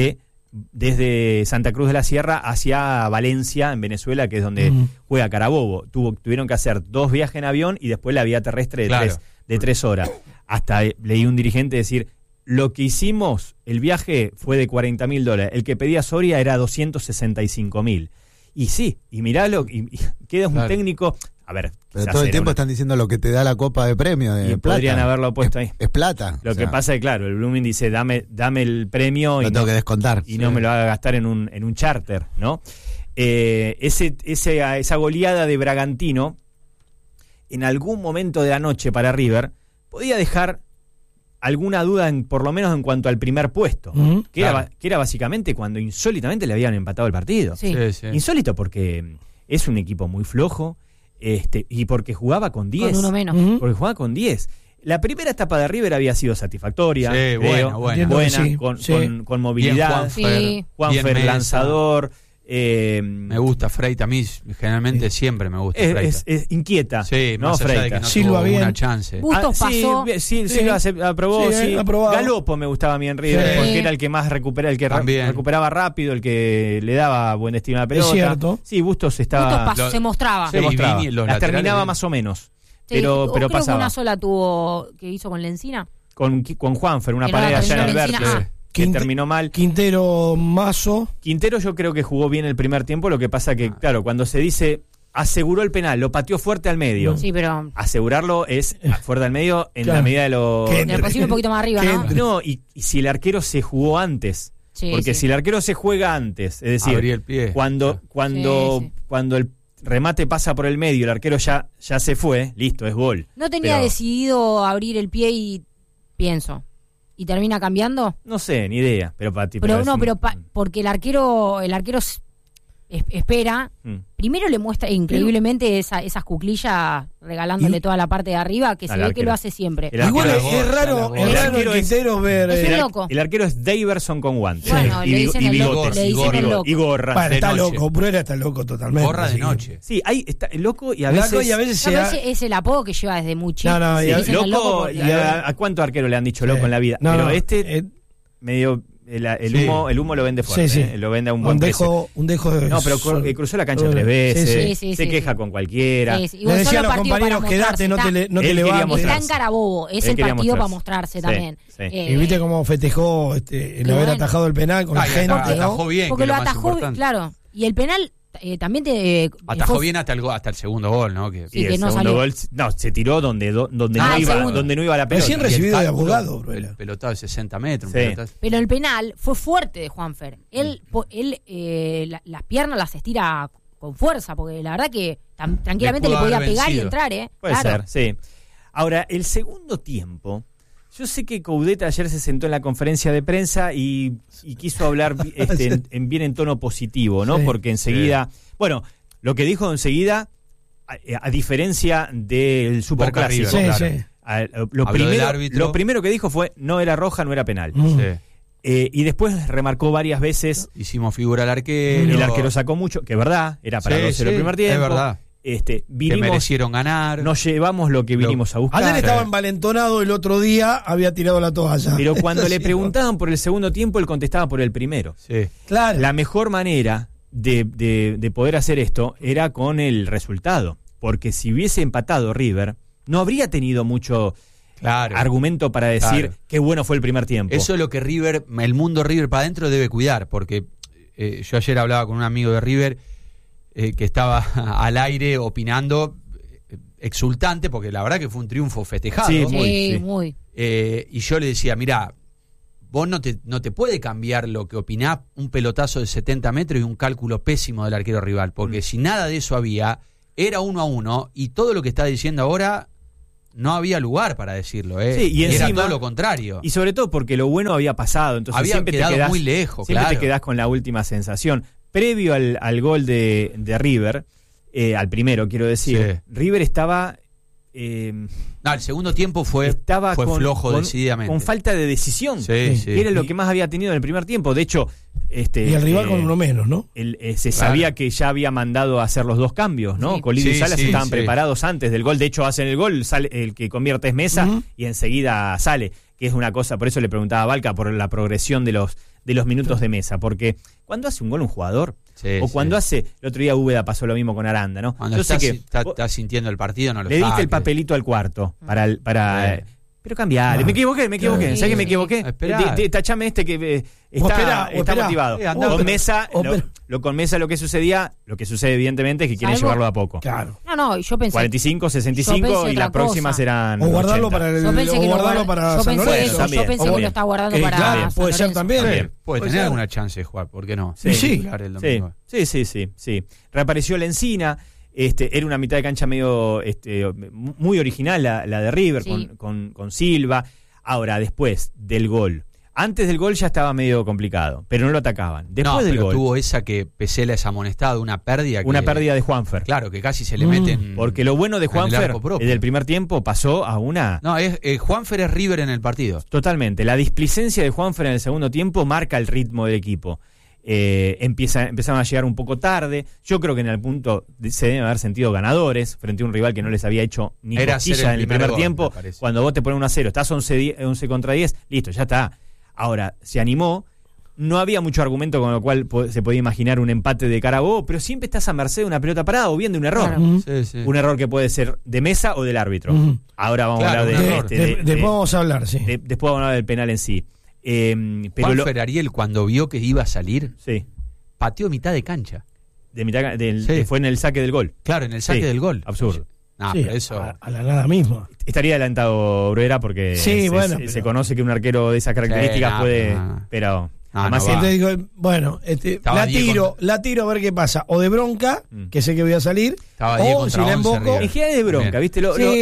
[SPEAKER 1] desde Santa Cruz de la Sierra hacia Valencia, en Venezuela, que es donde juega Carabobo. Tuvieron que hacer 2 viajes en avión y después la vía terrestre
[SPEAKER 4] Claro.
[SPEAKER 1] de 3 horas. Hasta leí un dirigente decir, lo que hicimos, el viaje fue de $40.000. El que pedía Soria era $265.000. Y sí, y miralo, y queda un
[SPEAKER 4] Claro.
[SPEAKER 1] técnico... A ver,
[SPEAKER 5] Pero
[SPEAKER 1] quizás
[SPEAKER 5] todo el
[SPEAKER 1] era
[SPEAKER 5] tiempo
[SPEAKER 1] una-
[SPEAKER 5] están diciendo lo que te da la copa de premio. De
[SPEAKER 1] y
[SPEAKER 5] plata.
[SPEAKER 1] podrían haberlo puesto ahí.
[SPEAKER 5] Es plata.
[SPEAKER 1] Lo
[SPEAKER 5] o
[SPEAKER 1] que
[SPEAKER 5] sea,
[SPEAKER 1] pasa es que, claro, el Blooming dice, dame el premio
[SPEAKER 5] lo
[SPEAKER 1] y,
[SPEAKER 5] tengo que descontar.
[SPEAKER 1] y no me lo haga gastar en un charter, ¿no? Esa goleada de Bragantino, en algún momento de la noche para River, podía dejar alguna duda, por lo menos en cuanto al primer puesto,
[SPEAKER 2] Ujú.
[SPEAKER 1] que
[SPEAKER 4] Claro.
[SPEAKER 1] era básicamente cuando insólitamente le habían empatado el partido.
[SPEAKER 3] Sí.
[SPEAKER 4] Sí.
[SPEAKER 1] Insólito porque es un equipo muy flojo y porque jugaba con 10.
[SPEAKER 3] Con uno menos.
[SPEAKER 2] Ujú.
[SPEAKER 1] Porque jugaba con 10. La primera etapa de River había sido satisfactoria,
[SPEAKER 4] Sí,
[SPEAKER 1] creo,
[SPEAKER 4] buena.
[SPEAKER 2] Entiendo que sí,
[SPEAKER 1] con
[SPEAKER 2] sí.
[SPEAKER 1] con movilidad.
[SPEAKER 3] Sí.
[SPEAKER 1] Juanfer
[SPEAKER 4] bien Mesa.
[SPEAKER 1] lanzador.
[SPEAKER 4] Me gusta Freita, a mí generalmente siempre me gusta Freita.
[SPEAKER 1] Es inquieta,
[SPEAKER 4] Sí,
[SPEAKER 1] ¿no,
[SPEAKER 4] más allá de que
[SPEAKER 1] Freita?
[SPEAKER 4] no
[SPEAKER 2] Silva
[SPEAKER 4] tuvo
[SPEAKER 2] bien.
[SPEAKER 4] una chance.
[SPEAKER 3] Bustos pasó.
[SPEAKER 1] Sí, Silva se aprobó,
[SPEAKER 2] Sí,
[SPEAKER 1] sí.
[SPEAKER 2] aprobado.
[SPEAKER 1] Galopo me gustaba a mí en River,
[SPEAKER 2] Sí.
[SPEAKER 1] porque era el que más
[SPEAKER 4] También.
[SPEAKER 1] recuperaba rápido, el que le daba buen destino a la pelota.
[SPEAKER 2] cierto.
[SPEAKER 1] Sí, Bustos estaba...
[SPEAKER 3] Bustos pasó, se mostraba.
[SPEAKER 1] se
[SPEAKER 4] Sí,
[SPEAKER 1] mostraba.
[SPEAKER 4] Vini, los
[SPEAKER 1] Las
[SPEAKER 4] laterales
[SPEAKER 1] terminaba
[SPEAKER 4] bien.
[SPEAKER 1] más o menos,
[SPEAKER 3] Sí,
[SPEAKER 1] pero
[SPEAKER 3] creo que
[SPEAKER 1] pasaba.
[SPEAKER 3] una sola tuvo que hizo con Lencina.
[SPEAKER 1] Con Juanfer, una
[SPEAKER 3] Que no
[SPEAKER 1] pared
[SPEAKER 3] la
[SPEAKER 1] allá en
[SPEAKER 3] terminó
[SPEAKER 1] Alberto,
[SPEAKER 3] Lencina.
[SPEAKER 1] que
[SPEAKER 2] Quinte-
[SPEAKER 1] terminó mal.
[SPEAKER 2] Quintero, Mazo.
[SPEAKER 1] Quintero yo creo que jugó bien el primer tiempo, lo que pasa que, claro, cuando se dice aseguró el penal, lo pateó fuerte al medio.
[SPEAKER 3] Sí, pero
[SPEAKER 1] Asegurarlo es fuerte al medio en
[SPEAKER 2] Claro.
[SPEAKER 1] la medida de lo...
[SPEAKER 2] Que
[SPEAKER 3] de posible un poquito más arriba, ¿no?
[SPEAKER 1] No, y si el arquero se jugó antes,
[SPEAKER 3] Sí,
[SPEAKER 1] porque
[SPEAKER 3] sí.
[SPEAKER 1] si el arquero se juega antes, es decir,
[SPEAKER 4] Abría el pie.
[SPEAKER 1] cuando
[SPEAKER 3] Sí, sí.
[SPEAKER 1] cuando el remate pasa por el medio, el arquero ya se fue, listo, es gol.
[SPEAKER 3] No tenía
[SPEAKER 1] Pero-
[SPEAKER 3] decidido abrir el pie y pienso. ¿Y termina cambiando?
[SPEAKER 1] No sé, ni idea, pero para ti.
[SPEAKER 3] Pero
[SPEAKER 1] es
[SPEAKER 3] no,
[SPEAKER 1] un-
[SPEAKER 3] pero porque el arquero espera.
[SPEAKER 1] Mm.
[SPEAKER 3] Primero le muestra increíblemente esas cuclillas regalándole
[SPEAKER 2] Y-
[SPEAKER 3] toda la parte de arriba, que se
[SPEAKER 1] al
[SPEAKER 3] ve que
[SPEAKER 1] arquero.
[SPEAKER 3] lo hace siempre.
[SPEAKER 1] El
[SPEAKER 2] Igual
[SPEAKER 1] arquero-
[SPEAKER 2] es raro,
[SPEAKER 1] El
[SPEAKER 2] es raro
[SPEAKER 1] arquero
[SPEAKER 2] en
[SPEAKER 1] es-
[SPEAKER 2] Quintero ver.
[SPEAKER 3] Es un
[SPEAKER 1] el,
[SPEAKER 3] loco.
[SPEAKER 1] el arquero es Daverson con guantes.
[SPEAKER 3] Bueno,
[SPEAKER 1] y,
[SPEAKER 3] le dicen
[SPEAKER 1] y
[SPEAKER 3] el
[SPEAKER 1] bigotes.
[SPEAKER 3] loco, le dicen el loco.
[SPEAKER 1] Y gorra.
[SPEAKER 2] Bueno,
[SPEAKER 4] de
[SPEAKER 2] está
[SPEAKER 4] noche.
[SPEAKER 2] loco, Bruera está loco totalmente.
[SPEAKER 4] Gorra de
[SPEAKER 2] sí.
[SPEAKER 4] noche.
[SPEAKER 1] Sí, ahí está loco y a
[SPEAKER 2] Loco
[SPEAKER 1] veces...
[SPEAKER 2] y a veces
[SPEAKER 3] No,
[SPEAKER 2] se
[SPEAKER 3] pero
[SPEAKER 2] ha-
[SPEAKER 3] ese es el apodo que lleva desde muy chico.
[SPEAKER 2] No, no,
[SPEAKER 3] Le
[SPEAKER 2] y a-
[SPEAKER 3] dicen el
[SPEAKER 1] loco,
[SPEAKER 3] porque-
[SPEAKER 1] ¿a cuántos arqueros le han dicho loco en la vida?
[SPEAKER 2] No,
[SPEAKER 1] pero
[SPEAKER 2] no,
[SPEAKER 1] este medio el humo lo vende fuerte.
[SPEAKER 2] Sí.
[SPEAKER 1] Lo vende a un buen precio.
[SPEAKER 2] Un dejo de...
[SPEAKER 1] No, pero cruzó la cancha 3 veces. Se queja con cualquiera.
[SPEAKER 2] Le decía a los compañeros, quédate, no te levantes.
[SPEAKER 3] Está en Carabobo, es el partido para mostrarse también.
[SPEAKER 2] Y viste cómo festejó el haber atajado el penal con la gente.
[SPEAKER 4] Atajó bien,
[SPEAKER 3] porque lo atajó, claro. Y el penal también
[SPEAKER 4] atajó bien hasta el segundo gol, ¿no?
[SPEAKER 1] Y el segundo gol se tiró donde no iba la pelota.
[SPEAKER 2] Recién recibido de abogado,
[SPEAKER 4] el pelotado de 60 metros.
[SPEAKER 3] Pero el penal fue fuerte de Juanfer. Él las piernas las estira con fuerza, porque la verdad que tranquilamente le podía pegar y entrar,
[SPEAKER 1] Puede ser, sí. Ahora, el segundo tiempo, yo sé que Coudet ayer se sentó en la conferencia de prensa y quiso hablar bien en tono positivo, ¿no? Sí, porque enseguida, bueno, lo que dijo enseguida, a diferencia del Superclásico, lo primero que dijo fue, no era roja, no era penal. Y después remarcó varias veces.
[SPEAKER 4] Hicimos figura al arquero.
[SPEAKER 1] El arquero sacó mucho, que es verdad, era para 2-0 el primer tiempo.
[SPEAKER 4] Es verdad.
[SPEAKER 1] Que
[SPEAKER 4] merecieron ganar.
[SPEAKER 1] Nos llevamos lo que vinimos a buscar.
[SPEAKER 2] Ayer estaba envalentonado, el otro día había tirado la toalla.
[SPEAKER 1] Pero cuando le preguntaban por el segundo tiempo, él contestaba por el primero.
[SPEAKER 4] Sí.
[SPEAKER 2] Claro.
[SPEAKER 1] La mejor manera de poder hacer esto era con el resultado. Porque si hubiese empatado River, no habría tenido mucho argumento para decir qué bueno fue el primer tiempo.
[SPEAKER 4] Eso es lo que el mundo River para adentro debe cuidar. Porque yo ayer hablaba con un amigo de River que estaba al aire opinando, exultante, porque la verdad que fue un triunfo festejado.
[SPEAKER 3] Sí, muy.
[SPEAKER 4] Y yo le decía, mirá, vos no te puede cambiar lo que opinás un pelotazo de 70 metros y un cálculo pésimo del arquero rival, porque si nada de eso había, era 1-1, y todo lo que está diciendo ahora no había lugar para decirlo,
[SPEAKER 1] Sí, y
[SPEAKER 4] era
[SPEAKER 1] encima,
[SPEAKER 4] todo lo contrario.
[SPEAKER 1] Y sobre todo porque lo bueno había pasado, entonces
[SPEAKER 4] había
[SPEAKER 1] siempre
[SPEAKER 4] quedado
[SPEAKER 1] te quedás
[SPEAKER 4] muy lejos,
[SPEAKER 1] siempre te quedás con la última sensación. Previo al gol de River, al primero quiero decir, River estaba...
[SPEAKER 4] el segundo tiempo fue flojo decididamente.
[SPEAKER 1] Con falta de decisión. Era lo que más había tenido en el primer tiempo. De hecho...
[SPEAKER 2] y el rival con uno menos, ¿no?
[SPEAKER 1] Se sabía que ya había mandado a hacer los dos cambios, ¿no? Colidio y Salas estaban preparados antes del gol. De hecho, hacen el gol, sale, el que convierte es Mesa, y enseguida sale. Que es una cosa, por eso le preguntaba a Balca por la progresión de los minutos de Mesa. Porque cuando hace un gol un jugador, o cuando hace, el otro día Úbeda pasó lo mismo con Aranda, ¿no?
[SPEAKER 4] Cuando está sintiendo el partido, no lo
[SPEAKER 1] le diste el papelito al cuarto para pero cambiale, me equivoqué, ¿sabes que me equivoqué? Tachame que está motivado. Con Mesa, con Mesa lo que sucede evidentemente es que quieren llevarlo a poco.
[SPEAKER 2] Claro.
[SPEAKER 3] No, yo pensé
[SPEAKER 1] 45, 65 y las próximas serán
[SPEAKER 2] o guardarlo
[SPEAKER 1] 80.
[SPEAKER 2] para San Lorenzo.
[SPEAKER 3] Yo pensé que lo está guardando para
[SPEAKER 2] claro,
[SPEAKER 3] San
[SPEAKER 2] puede ser también.
[SPEAKER 4] Puede tener alguna chance de jugar, ¿por qué no?
[SPEAKER 1] Sí.
[SPEAKER 4] Sí.
[SPEAKER 1] Reapareció la Encina. Era una mitad de cancha medio muy original la de River, con Silva. Ahora, después del gol. Antes del gol ya estaba medio complicado, pero no lo atacaban. Después del gol
[SPEAKER 4] tuvo esa que Pesela es amonestado, una pérdida
[SPEAKER 1] de Juanfer.
[SPEAKER 4] Claro, que casi se le meten.
[SPEAKER 1] Porque lo bueno de Juanfer desde el primer tiempo pasó a una...
[SPEAKER 4] No, Juanfer es River en el partido.
[SPEAKER 1] Totalmente. La displicencia de Juanfer en el segundo tiempo marca el ritmo del equipo. Empezaron a llegar un poco tarde. Yo creo que en el punto se deben haber sentido ganadores frente a un rival que no les había hecho ni cosquilla en el primer tiempo. Cuando vos te pones 1-0, estás 11 contra 10, listo, ya está. Ahora, se animó. No había mucho argumento con lo cual se podía imaginar un empate de Carabobo, pero siempre estás a merced de una pelota parada o bien de un error. Un error que puede ser de Mesa o del árbitro. Ahora vamos a hablar
[SPEAKER 2] después vamos a hablar,
[SPEAKER 1] después vamos a hablar del penal en sí.
[SPEAKER 4] Pero Juanfer Ariel, cuando vio que iba a salir, pateó mitad de cancha.
[SPEAKER 1] Fue en el saque del gol.
[SPEAKER 4] Claro, en el saque del gol.
[SPEAKER 1] Absurdo.
[SPEAKER 4] Pero eso...
[SPEAKER 2] a la nada misma.
[SPEAKER 1] Estaría adelantado Bruera porque se conoce que un arquero de esas características puede... Pero...
[SPEAKER 2] Además, digo, bueno, la tiro a ver qué pasa. O de bronca, que sé que voy a salir, o si la emboco.
[SPEAKER 1] En general es de bronca, ¿viste?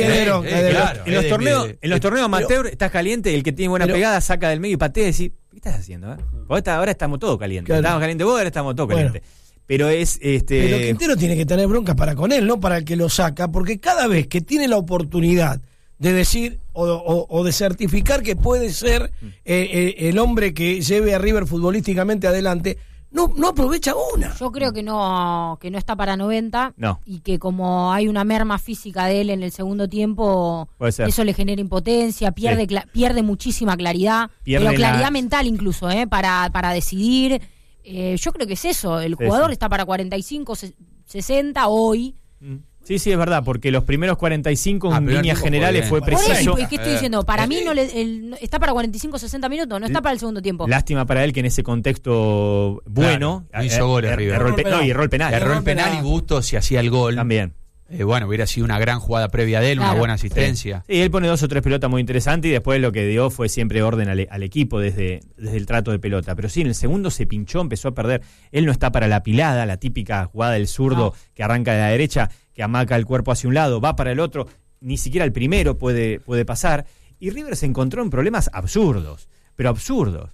[SPEAKER 1] En los torneos amateur estás caliente, el que tiene buena pegada saca del medio y patea y decís, ¿qué estás haciendo? Ahora estamos todos calientes. Claro. Estábamos calientes vos, ahora estamos todos calientes. Pero Pero
[SPEAKER 2] Quintero tiene que tener bronca para con él, no para el que lo saca, porque cada vez que tiene la oportunidad de decir o de certificar que puede ser el hombre que lleve a River futbolísticamente adelante, no aprovecha una.
[SPEAKER 3] Yo creo que no está para 90 y que como hay una merma física de él en el segundo tiempo, eso le genera impotencia, pierde muchísima claridad, pero claridad mental incluso, para decidir. Yo creo que es eso, el jugador está para 45, 60 hoy.
[SPEAKER 1] Sí, es verdad, porque los primeros 45 en líneas generales fue preciso.
[SPEAKER 3] ¿Qué estoy diciendo? Para mí está para 45, 60 minutos, no está para el segundo tiempo.
[SPEAKER 1] Lástima para él que en ese contexto bueno
[SPEAKER 4] hizo goles River.
[SPEAKER 1] Erró el penal.
[SPEAKER 4] Erró el penal y Bustos si hacía el gol.
[SPEAKER 1] También.
[SPEAKER 4] Hubiera sido una gran jugada previa de él, una buena asistencia.
[SPEAKER 1] Sí, él pone 2 o 3 pelotas muy interesantes y después lo que dio fue siempre orden al equipo desde el trato de pelota. Pero sí, en el segundo se pinchó, empezó a perder. Él no está para la pilada, la típica jugada del zurdo que arranca de la derecha, que amaca el cuerpo hacia un lado, va para el otro, ni siquiera el primero puede pasar. Y River se encontró en problemas absurdos, pero absurdos.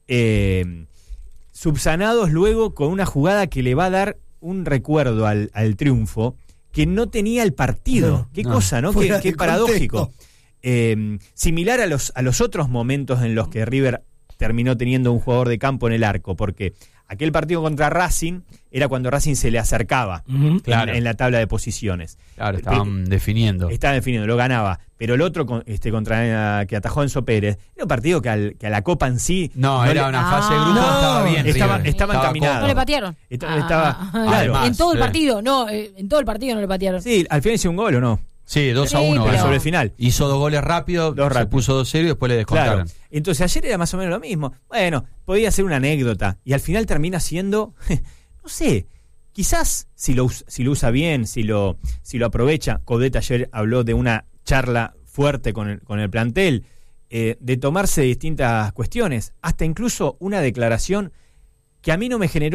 [SPEAKER 1] Subsanados luego con una jugada que le va a dar un recuerdo al triunfo que no tenía el partido. Qué cosa, ¿no? Qué paradójico. Similar a los otros momentos en los que River terminó teniendo un jugador de campo en el arco, porque aquel partido contra Racing era cuando Racing se le acercaba en la tabla de posiciones.
[SPEAKER 4] Claro, estaban definiendo.
[SPEAKER 1] Lo ganaba. Pero el otro contra que atajó Enzo Pérez, era un partido que a la Copa en sí...
[SPEAKER 4] era una fase de grupo, estaba bien.
[SPEAKER 1] Estaba encaminado.
[SPEAKER 3] No le patearon.
[SPEAKER 1] Claro.
[SPEAKER 3] En todo el partido, en todo el partido no le patearon.
[SPEAKER 1] Sí, al final hizo un gol, ¿o no?
[SPEAKER 4] Sí, 2-1
[SPEAKER 1] sobre el final.
[SPEAKER 4] Hizo 2 goles rápido, se puso 2-0 y después le descontaron.
[SPEAKER 1] Claro. Entonces ayer era más o menos lo mismo. Bueno, podía ser una anécdota y al final termina siendo, no sé, quizás si lo usa bien, si lo aprovecha. Coudet ayer habló de una charla fuerte con el plantel, de tomarse distintas cuestiones, hasta incluso una declaración que a mí no me generó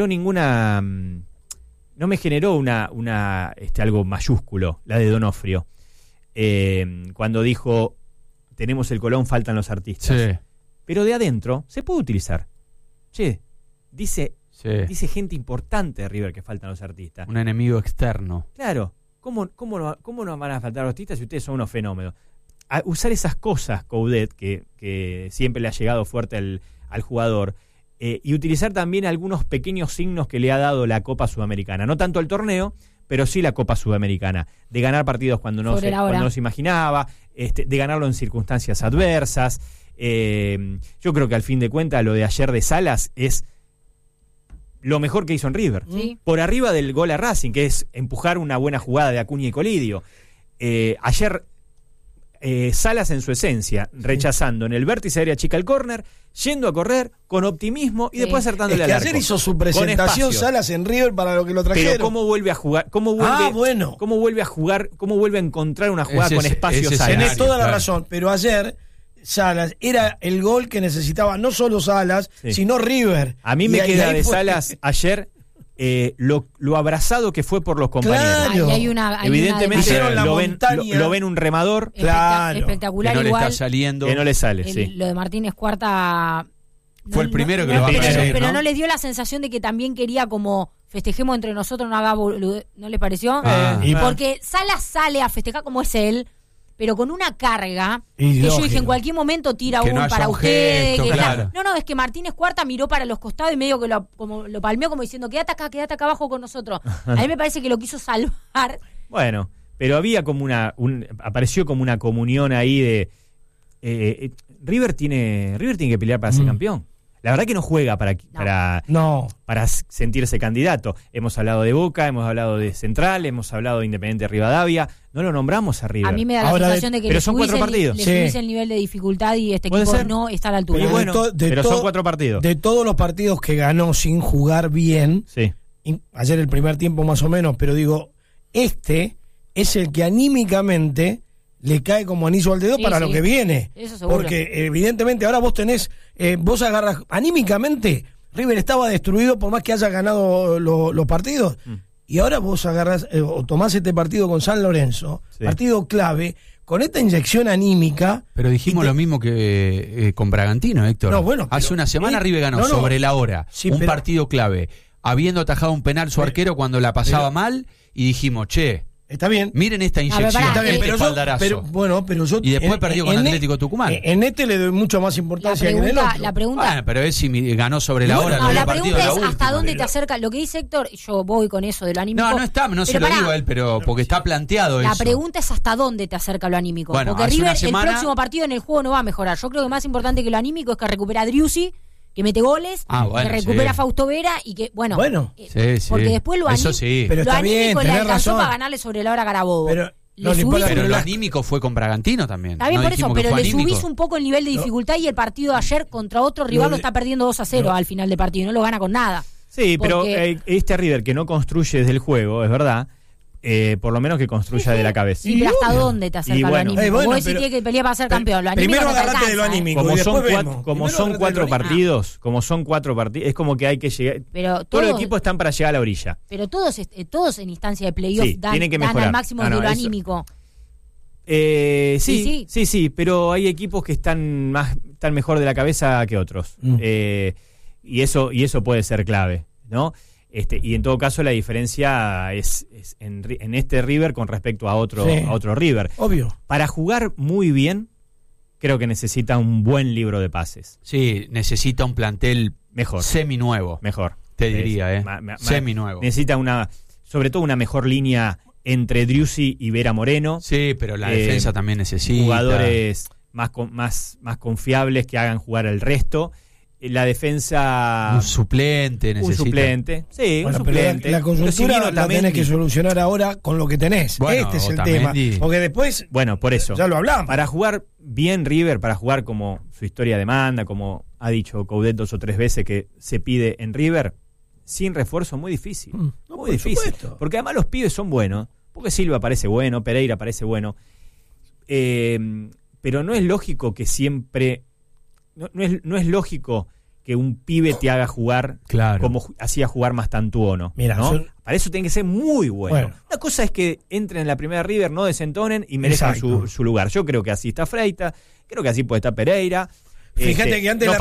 [SPEAKER 1] algo mayúsculo, la de Donofrio. Cuando dijo, tenemos el Colón, faltan los artistas.
[SPEAKER 4] Sí.
[SPEAKER 1] Pero de adentro se puede utilizar. Dice gente importante de River que faltan los artistas.
[SPEAKER 4] Un enemigo externo.
[SPEAKER 1] Claro. ¿Cómo no van a faltar los artistas si ustedes son unos fenómenos? A usar esas cosas, Coudet, que siempre le ha llegado fuerte al jugador, y utilizar también algunos pequeños signos que le ha dado la Copa Sudamericana. No tanto el torneo, pero sí la Copa Sudamericana, de ganar partidos cuando no se imaginaba, de ganarlo en circunstancias adversas. Yo creo que al fin de cuentas lo de ayer de Salas es lo mejor que hizo en River.
[SPEAKER 3] Sí.
[SPEAKER 1] Por arriba del gol a Racing, que es empujar una buena jugada de Acuña y Colidio. Ayer Salas en su esencia, rechazando en el vértice área chica el córner, yendo a correr con optimismo y después acertándole al arco.
[SPEAKER 2] Ayer hizo su presentación Salas en River para lo que lo trajeron.
[SPEAKER 1] Pero cómo vuelve a jugar, cómo vuelve a encontrar una jugada con espacio Salas.
[SPEAKER 2] Tenés toda la razón, pero ayer Salas era el gol que necesitaba no solo Salas, sino River.
[SPEAKER 1] A mí me queda de Salas ayer lo abrazado que fue por los compañeros.
[SPEAKER 3] Claro.
[SPEAKER 1] Evidentemente lo ven un remador
[SPEAKER 3] espectacular,
[SPEAKER 4] que no
[SPEAKER 3] igual,
[SPEAKER 4] le está saliendo,
[SPEAKER 1] que no le sale.
[SPEAKER 3] Lo de Martínez Cuarta
[SPEAKER 4] fue el primero que lo va a hacer,
[SPEAKER 3] pero no les dio la sensación de que también quería como festejemos entre nosotros, ¿no les pareció? Porque Salas sale a festejar como es él, pero con una carga que yo dije en cualquier momento tira
[SPEAKER 4] que
[SPEAKER 3] uno
[SPEAKER 4] no
[SPEAKER 3] para ustedes.
[SPEAKER 4] Gesto, claro.
[SPEAKER 3] No, es que Martínez Cuarta miró para los costados y medio que lo palmeó como diciendo quédate acá abajo con nosotros. A mí me parece que lo quiso salvar.
[SPEAKER 1] Bueno, pero había como apareció como una comunión ahí de River tiene que pelear para ser campeón. La verdad que no juega para sentirse candidato. Hemos hablado de Boca, hemos hablado de Central, hemos hablado de Independiente Rivadavia. No lo nombramos a River.
[SPEAKER 3] A mí me da la sensación de que
[SPEAKER 1] pero son 4 partidos.
[SPEAKER 3] Le subís el nivel de dificultad y este equipo no está a la altura.
[SPEAKER 1] Pero son 4 partidos.
[SPEAKER 2] De todos los partidos que ganó sin jugar bien, ayer el primer tiempo más o menos, pero digo, este es el que anímicamente le cae como anillo al dedo para lo que viene.
[SPEAKER 3] Eso seguro.
[SPEAKER 2] Porque evidentemente ahora vos tenés, vos agarras anímicamente, River estaba destruido por más que haya ganado los partidos. Y ahora vos agarras o tomás este partido con San Lorenzo, partido clave, con esta inyección anímica.
[SPEAKER 4] Pero dijimos lo mismo que con Bragantino, Héctor. Hace una semana River ganó sobre la hora, partido clave, habiendo atajado un penal su arquero cuando la pasaba mal, y dijimos,
[SPEAKER 2] Está bien.
[SPEAKER 4] Miren esta inyección,
[SPEAKER 2] está bien,
[SPEAKER 4] este espaldarazo.
[SPEAKER 2] Pero yo
[SPEAKER 4] y después perdió con Atlético Tucumán.
[SPEAKER 2] En este le doy mucho más importancia que en el otro.
[SPEAKER 3] La pregunta,
[SPEAKER 4] bueno, pero es si ganó sobre la hora.
[SPEAKER 3] La pregunta es hasta dónde te acerca. Lo que dice Héctor, yo voy con eso de lo anímico.
[SPEAKER 4] No se lo digo a él, pero porque está planteado eso.
[SPEAKER 3] La pregunta es hasta dónde te acerca lo anímico.
[SPEAKER 4] Bueno,
[SPEAKER 3] porque River, el próximo partido en el juego no va a mejorar. Yo creo que más importante que lo anímico es que recupera a Driussi, que mete goles, que recupera a Fausto Vera y que, bueno. Porque después lo anímico,
[SPEAKER 2] pero está
[SPEAKER 3] anímico
[SPEAKER 2] bien,
[SPEAKER 3] le alcanzó
[SPEAKER 2] razón.
[SPEAKER 3] Para ganarle sobre la hora a Carabobo.
[SPEAKER 2] Pero
[SPEAKER 4] lo anímico fue con Bragantino también.
[SPEAKER 3] Está bien por eso, pero le subís un poco el nivel de dificultad y el partido de ayer contra otro rival lo está perdiendo 2-0 al final del partido, no lo gana con nada.
[SPEAKER 1] Sí, pero este River que no construye desde el juego, es verdad, por lo menos que construya de la cabeza.
[SPEAKER 3] Sí, pero ¿hasta dónde te acerca lo anímico? Vos decís que tiene que pelear para ser campeón. Lo anímico
[SPEAKER 2] primero
[SPEAKER 3] no te
[SPEAKER 2] agarrate
[SPEAKER 3] alcanza,
[SPEAKER 2] de lo anímico.
[SPEAKER 1] Como son cuatro partidos, es como que hay que llegar.
[SPEAKER 3] Pero
[SPEAKER 1] todos los equipos están para llegar a la orilla.
[SPEAKER 3] Pero todos en instancia de playoff dan al máximo de lo anímico.
[SPEAKER 1] Sí, pero hay equipos que están mejor de la cabeza que otros. Y eso puede ser clave, ¿no? Y en todo caso la diferencia es en este River con respecto a otro River.
[SPEAKER 2] Obvio.
[SPEAKER 1] Para jugar muy bien, creo que necesita un buen libro de pases.
[SPEAKER 4] Sí, necesita un plantel
[SPEAKER 1] mejor,
[SPEAKER 4] seminuevo.
[SPEAKER 1] Mejor.
[SPEAKER 4] Te diría, seminuevo.
[SPEAKER 1] Necesita sobre todo una mejor línea entre Driussi y Vera Moreno.
[SPEAKER 4] Sí, pero la defensa también necesita
[SPEAKER 1] jugadores más confiables que hagan jugar al resto. La defensa...
[SPEAKER 4] Un suplente necesita.
[SPEAKER 1] Un suplente, sí,
[SPEAKER 2] bueno,
[SPEAKER 1] un suplente.
[SPEAKER 2] Pero la coyuntura la tenés que solucionar ahora con lo que tenés.
[SPEAKER 4] Bueno,
[SPEAKER 2] este es el tema. Porque después...
[SPEAKER 1] Bueno, por eso.
[SPEAKER 2] Ya lo hablamos.
[SPEAKER 1] Para jugar bien River, para jugar como su historia demanda, como ha dicho Coudet 2 o 3 veces que se pide en River, sin refuerzo muy difícil. Muy difícil. Supuesto. Porque además los pibes son buenos. Porque Silva parece bueno, Pereira parece bueno. Pero no es lógico que siempre... No es lógico que un pibe te haga jugar como hacía jugar Mastantuono.
[SPEAKER 2] Mira,
[SPEAKER 1] ¿no? Para eso tiene que ser muy bueno. Una cosa es que entren en la primera River, no desentonen y merezcan su lugar. Yo creo que así está Freita, creo que así puede estar Pereira.
[SPEAKER 2] Fíjate que antes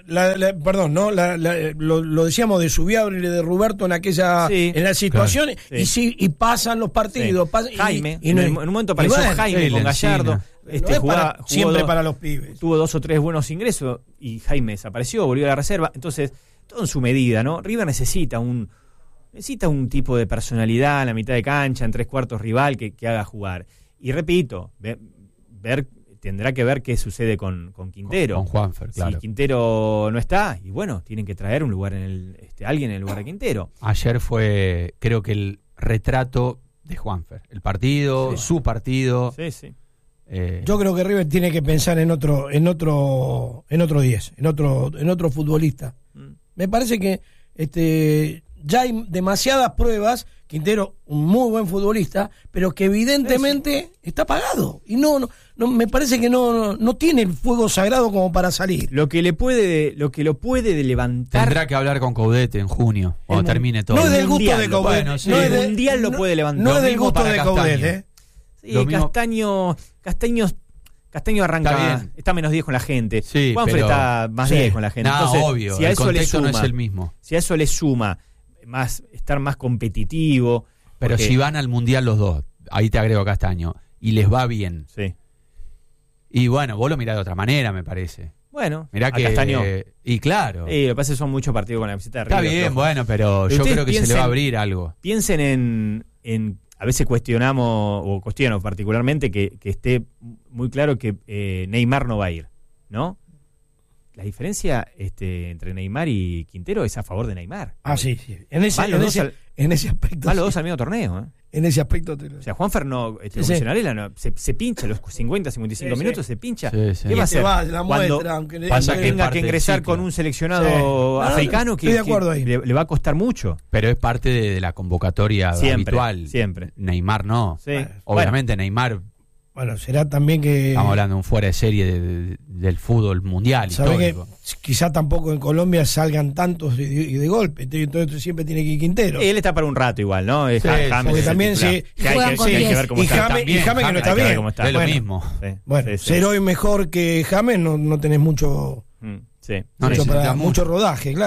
[SPEAKER 2] lo decíamos de Subiabre y de Roberto en aquella en la situación y pasan los partidos.
[SPEAKER 1] Jaime, en un momento apareció Jaime con Gallardo.
[SPEAKER 2] Jugaba siempre para los pibes.
[SPEAKER 1] Tuvo 2 o 3 buenos ingresos y Jaime desapareció, volvió a la reserva. Entonces, todo en su medida, ¿no? River necesita un tipo de personalidad en la mitad de cancha, en 3/4 rival que haga jugar. Y repito, tendrá que ver qué sucede con Quintero.
[SPEAKER 4] Con Juanfer, claro.
[SPEAKER 1] Si Quintero no está, y bueno, tienen que traer un lugar alguien en el lugar de Quintero.
[SPEAKER 4] Ayer fue, creo que el retrato de Juanfer. El partido, su partido.
[SPEAKER 1] Sí.
[SPEAKER 2] Yo creo que River tiene que pensar en otro 10, en otro futbolista. Me parece que ya hay demasiadas pruebas. Quintero, un muy buen futbolista, pero que evidentemente está apagado. Y no me parece que no tiene el fuego sagrado como para salir.
[SPEAKER 1] Lo que lo puede levantar.
[SPEAKER 4] Tendrá que hablar con Coudet en junio, cuando termine todo.
[SPEAKER 2] No es del gusto de Coudet.
[SPEAKER 1] El Mundial lo puede levantar.
[SPEAKER 2] No es del gusto de Coudet,
[SPEAKER 1] Sí, Castaño arranca, está menos 10 con la gente.
[SPEAKER 4] Sí,
[SPEAKER 1] Juanfer está más 10 con la gente. Entonces,
[SPEAKER 4] obvio,
[SPEAKER 1] si a
[SPEAKER 4] el
[SPEAKER 1] eso
[SPEAKER 4] contexto
[SPEAKER 1] le suma,
[SPEAKER 4] no es el mismo.
[SPEAKER 1] Si a eso le suma estar más competitivo.
[SPEAKER 4] Pero si van al Mundial los dos, ahí te agrego a Castaño, y les va bien.
[SPEAKER 1] Sí.
[SPEAKER 4] Y bueno, vos lo mirás de otra manera, me parece.
[SPEAKER 1] Bueno,
[SPEAKER 4] mirá que
[SPEAKER 1] Castaño.
[SPEAKER 4] Y claro.
[SPEAKER 1] Lo que pasa es que son muchos partidos con la camiseta de River.
[SPEAKER 4] Está bien, bueno, pero yo creo que se le va a abrir algo.
[SPEAKER 1] Piensen en a veces cuestiono particularmente que esté muy claro que Neymar no va a ir, ¿no? La diferencia entre Neymar y Quintero es a favor de Neymar.
[SPEAKER 2] Sí. En ese aspecto.
[SPEAKER 1] Van los dos al mismo torneo,
[SPEAKER 2] En ese aspecto.
[SPEAKER 1] O sea, Juanfer se pincha los 50, 55 minutos, se pincha.
[SPEAKER 2] Sí.
[SPEAKER 1] ¿Qué va a hacer?
[SPEAKER 2] Cuando
[SPEAKER 1] tenga que ingresar con un seleccionado africano que le va a costar mucho.
[SPEAKER 4] Pero es parte de la convocatoria habitual.
[SPEAKER 1] Siempre.
[SPEAKER 4] Neymar no.
[SPEAKER 1] Sí.
[SPEAKER 4] Obviamente Neymar...
[SPEAKER 2] Bueno, será también que...
[SPEAKER 4] Estamos hablando de un fuera de serie del fútbol mundial.
[SPEAKER 2] Sabe que quizá tampoco en Colombia salgan tantos de golpe, entonces siempre tiene que ir Quintero.
[SPEAKER 1] Él está para un rato igual, ¿no?
[SPEAKER 2] James, porque también hay que ver cómo está. Y James que no está bien.
[SPEAKER 4] Es lo mismo.
[SPEAKER 2] Bueno, ser hoy mejor que James no tenés mucho rodaje, claro.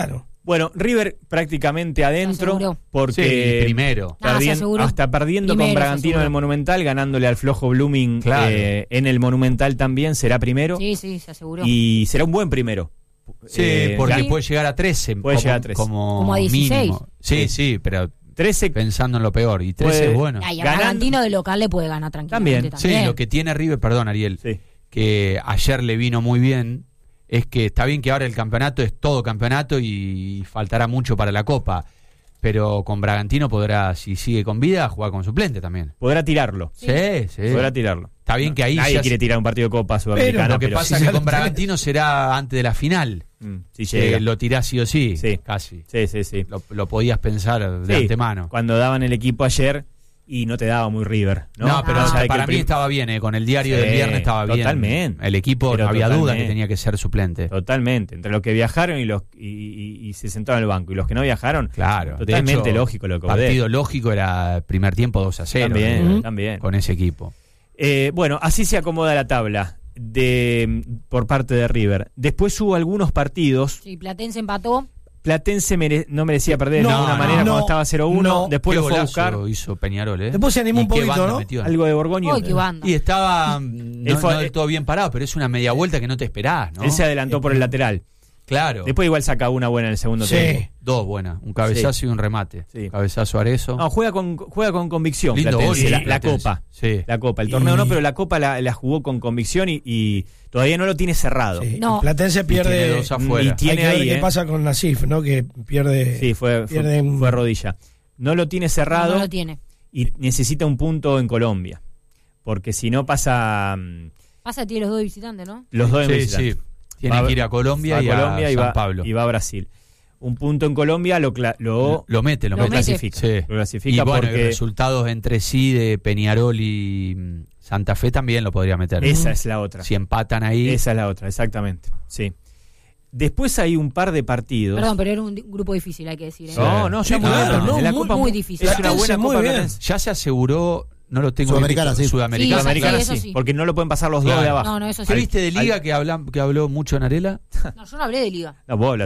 [SPEAKER 1] Bueno, River prácticamente adentro, porque
[SPEAKER 4] primero.
[SPEAKER 1] Hasta perdiendo primero, con Bragantino en el Monumental, ganándole al flojo Blooming en el Monumental también, será primero.
[SPEAKER 3] Sí, se aseguró.
[SPEAKER 1] Y será un buen primero.
[SPEAKER 4] Sí, porque puede llegar a 13.
[SPEAKER 1] Puede llegar a 13.
[SPEAKER 3] Como a 16.
[SPEAKER 4] Mínimo. Sí, pero
[SPEAKER 1] 13
[SPEAKER 4] pensando en lo peor. Y 13 es bueno.
[SPEAKER 3] Y a Bragantino de local le puede ganar tranquilamente también.
[SPEAKER 4] Sí, lo que tiene River, perdón Ariel, que ayer le vino muy bien, es que está bien que ahora el campeonato es todo campeonato y faltará mucho para la Copa, pero con Bragantino podrá, si sigue con vida, jugar con suplente también.
[SPEAKER 1] Podrá tirarlo.
[SPEAKER 4] Sí.
[SPEAKER 1] Podrá tirarlo.
[SPEAKER 4] Está bien que ahí
[SPEAKER 1] nadie quiere tirar un partido de Copa Sudamericana.
[SPEAKER 4] Lo que pasa es que con Bragantino será antes de la final.
[SPEAKER 1] Si llega.
[SPEAKER 4] Lo tirás sí o sí, casi.
[SPEAKER 1] Sí.
[SPEAKER 4] Lo podías pensar de antemano.
[SPEAKER 1] Cuando daban el equipo ayer y no te daba muy River. No,
[SPEAKER 4] pero para mí estaba bien, con el diario del viernes estaba bien.
[SPEAKER 1] Totalmente.
[SPEAKER 4] El equipo no había duda que tenía que ser suplente.
[SPEAKER 1] Totalmente. Entre los que viajaron y se sentaron en el banco y los que no viajaron,
[SPEAKER 4] claro.
[SPEAKER 1] Totalmente
[SPEAKER 4] hecho,
[SPEAKER 1] lógico lo que
[SPEAKER 4] partido lógico era primer tiempo 2-0.
[SPEAKER 1] También.
[SPEAKER 4] Con ese equipo.
[SPEAKER 1] Bueno, así se acomoda la tabla por parte de River. Después hubo algunos partidos.
[SPEAKER 3] Sí, Platense empató.
[SPEAKER 1] Platense no merecía perder de alguna manera cuando estaba 0-1. Después lo fue a buscar.
[SPEAKER 4] Hizo Peñarol,
[SPEAKER 2] Después se animó un poquito, ¿no?
[SPEAKER 1] Algo de Borgoño.
[SPEAKER 4] Y estaba no del todo bien parado, pero es una media vuelta que no te esperás, ¿no?
[SPEAKER 1] Él se adelantó por el lateral.
[SPEAKER 4] Claro.
[SPEAKER 1] Después igual saca una buena en el segundo tiempo.
[SPEAKER 4] Dos buenas. Un cabezazo y un remate. Cabezazo Arezzo.
[SPEAKER 1] No, juega con convicción.
[SPEAKER 4] Lindo
[SPEAKER 1] Platense,
[SPEAKER 4] gol,
[SPEAKER 1] la Copa. La Copa. El torneo no, pero la Copa la jugó con convicción y todavía no lo tiene cerrado.
[SPEAKER 2] No. Platense pierde.
[SPEAKER 4] Y tiene dos afuera.
[SPEAKER 1] Y tiene
[SPEAKER 2] ahí, ¿qué pasa con Nasif, no? Que pierde.
[SPEAKER 1] Sí, fue rodilla. No lo tiene cerrado.
[SPEAKER 3] No lo tiene.
[SPEAKER 1] Y necesita un punto en Colombia. Porque si no pasa.
[SPEAKER 3] Tiene los dos visitantes, ¿no?
[SPEAKER 1] Los dos visitantes.
[SPEAKER 4] Sí. Tiene que ir a Colombia y a San Pablo.
[SPEAKER 1] Y va a Brasil. Un punto en Colombia lo
[SPEAKER 4] mete.
[SPEAKER 1] Clasifica.
[SPEAKER 4] Sí.
[SPEAKER 1] Lo clasifica
[SPEAKER 4] y bueno,
[SPEAKER 1] porque
[SPEAKER 4] resultados entre sí de Peñarol y Santa Fe también lo podría meter.
[SPEAKER 1] Esa es la otra.
[SPEAKER 4] Si empatan ahí.
[SPEAKER 1] Esa es la otra, exactamente. Sí. Después hay un par de partidos.
[SPEAKER 3] Perdón, pero era un grupo difícil, hay que decir.
[SPEAKER 1] No, ya la Copa
[SPEAKER 3] muy difícil.
[SPEAKER 1] Es una buena Copa.
[SPEAKER 4] Ya se aseguró. No lo tengo
[SPEAKER 5] Sudamericana, sí.
[SPEAKER 1] Sudamericana, sí. Porque no lo pueden pasar los dos de abajo.
[SPEAKER 3] No, eso sí.
[SPEAKER 4] ¿Qué viste de Liga que habló mucho Narela?
[SPEAKER 3] No, yo no hablé de Liga.
[SPEAKER 1] No, vos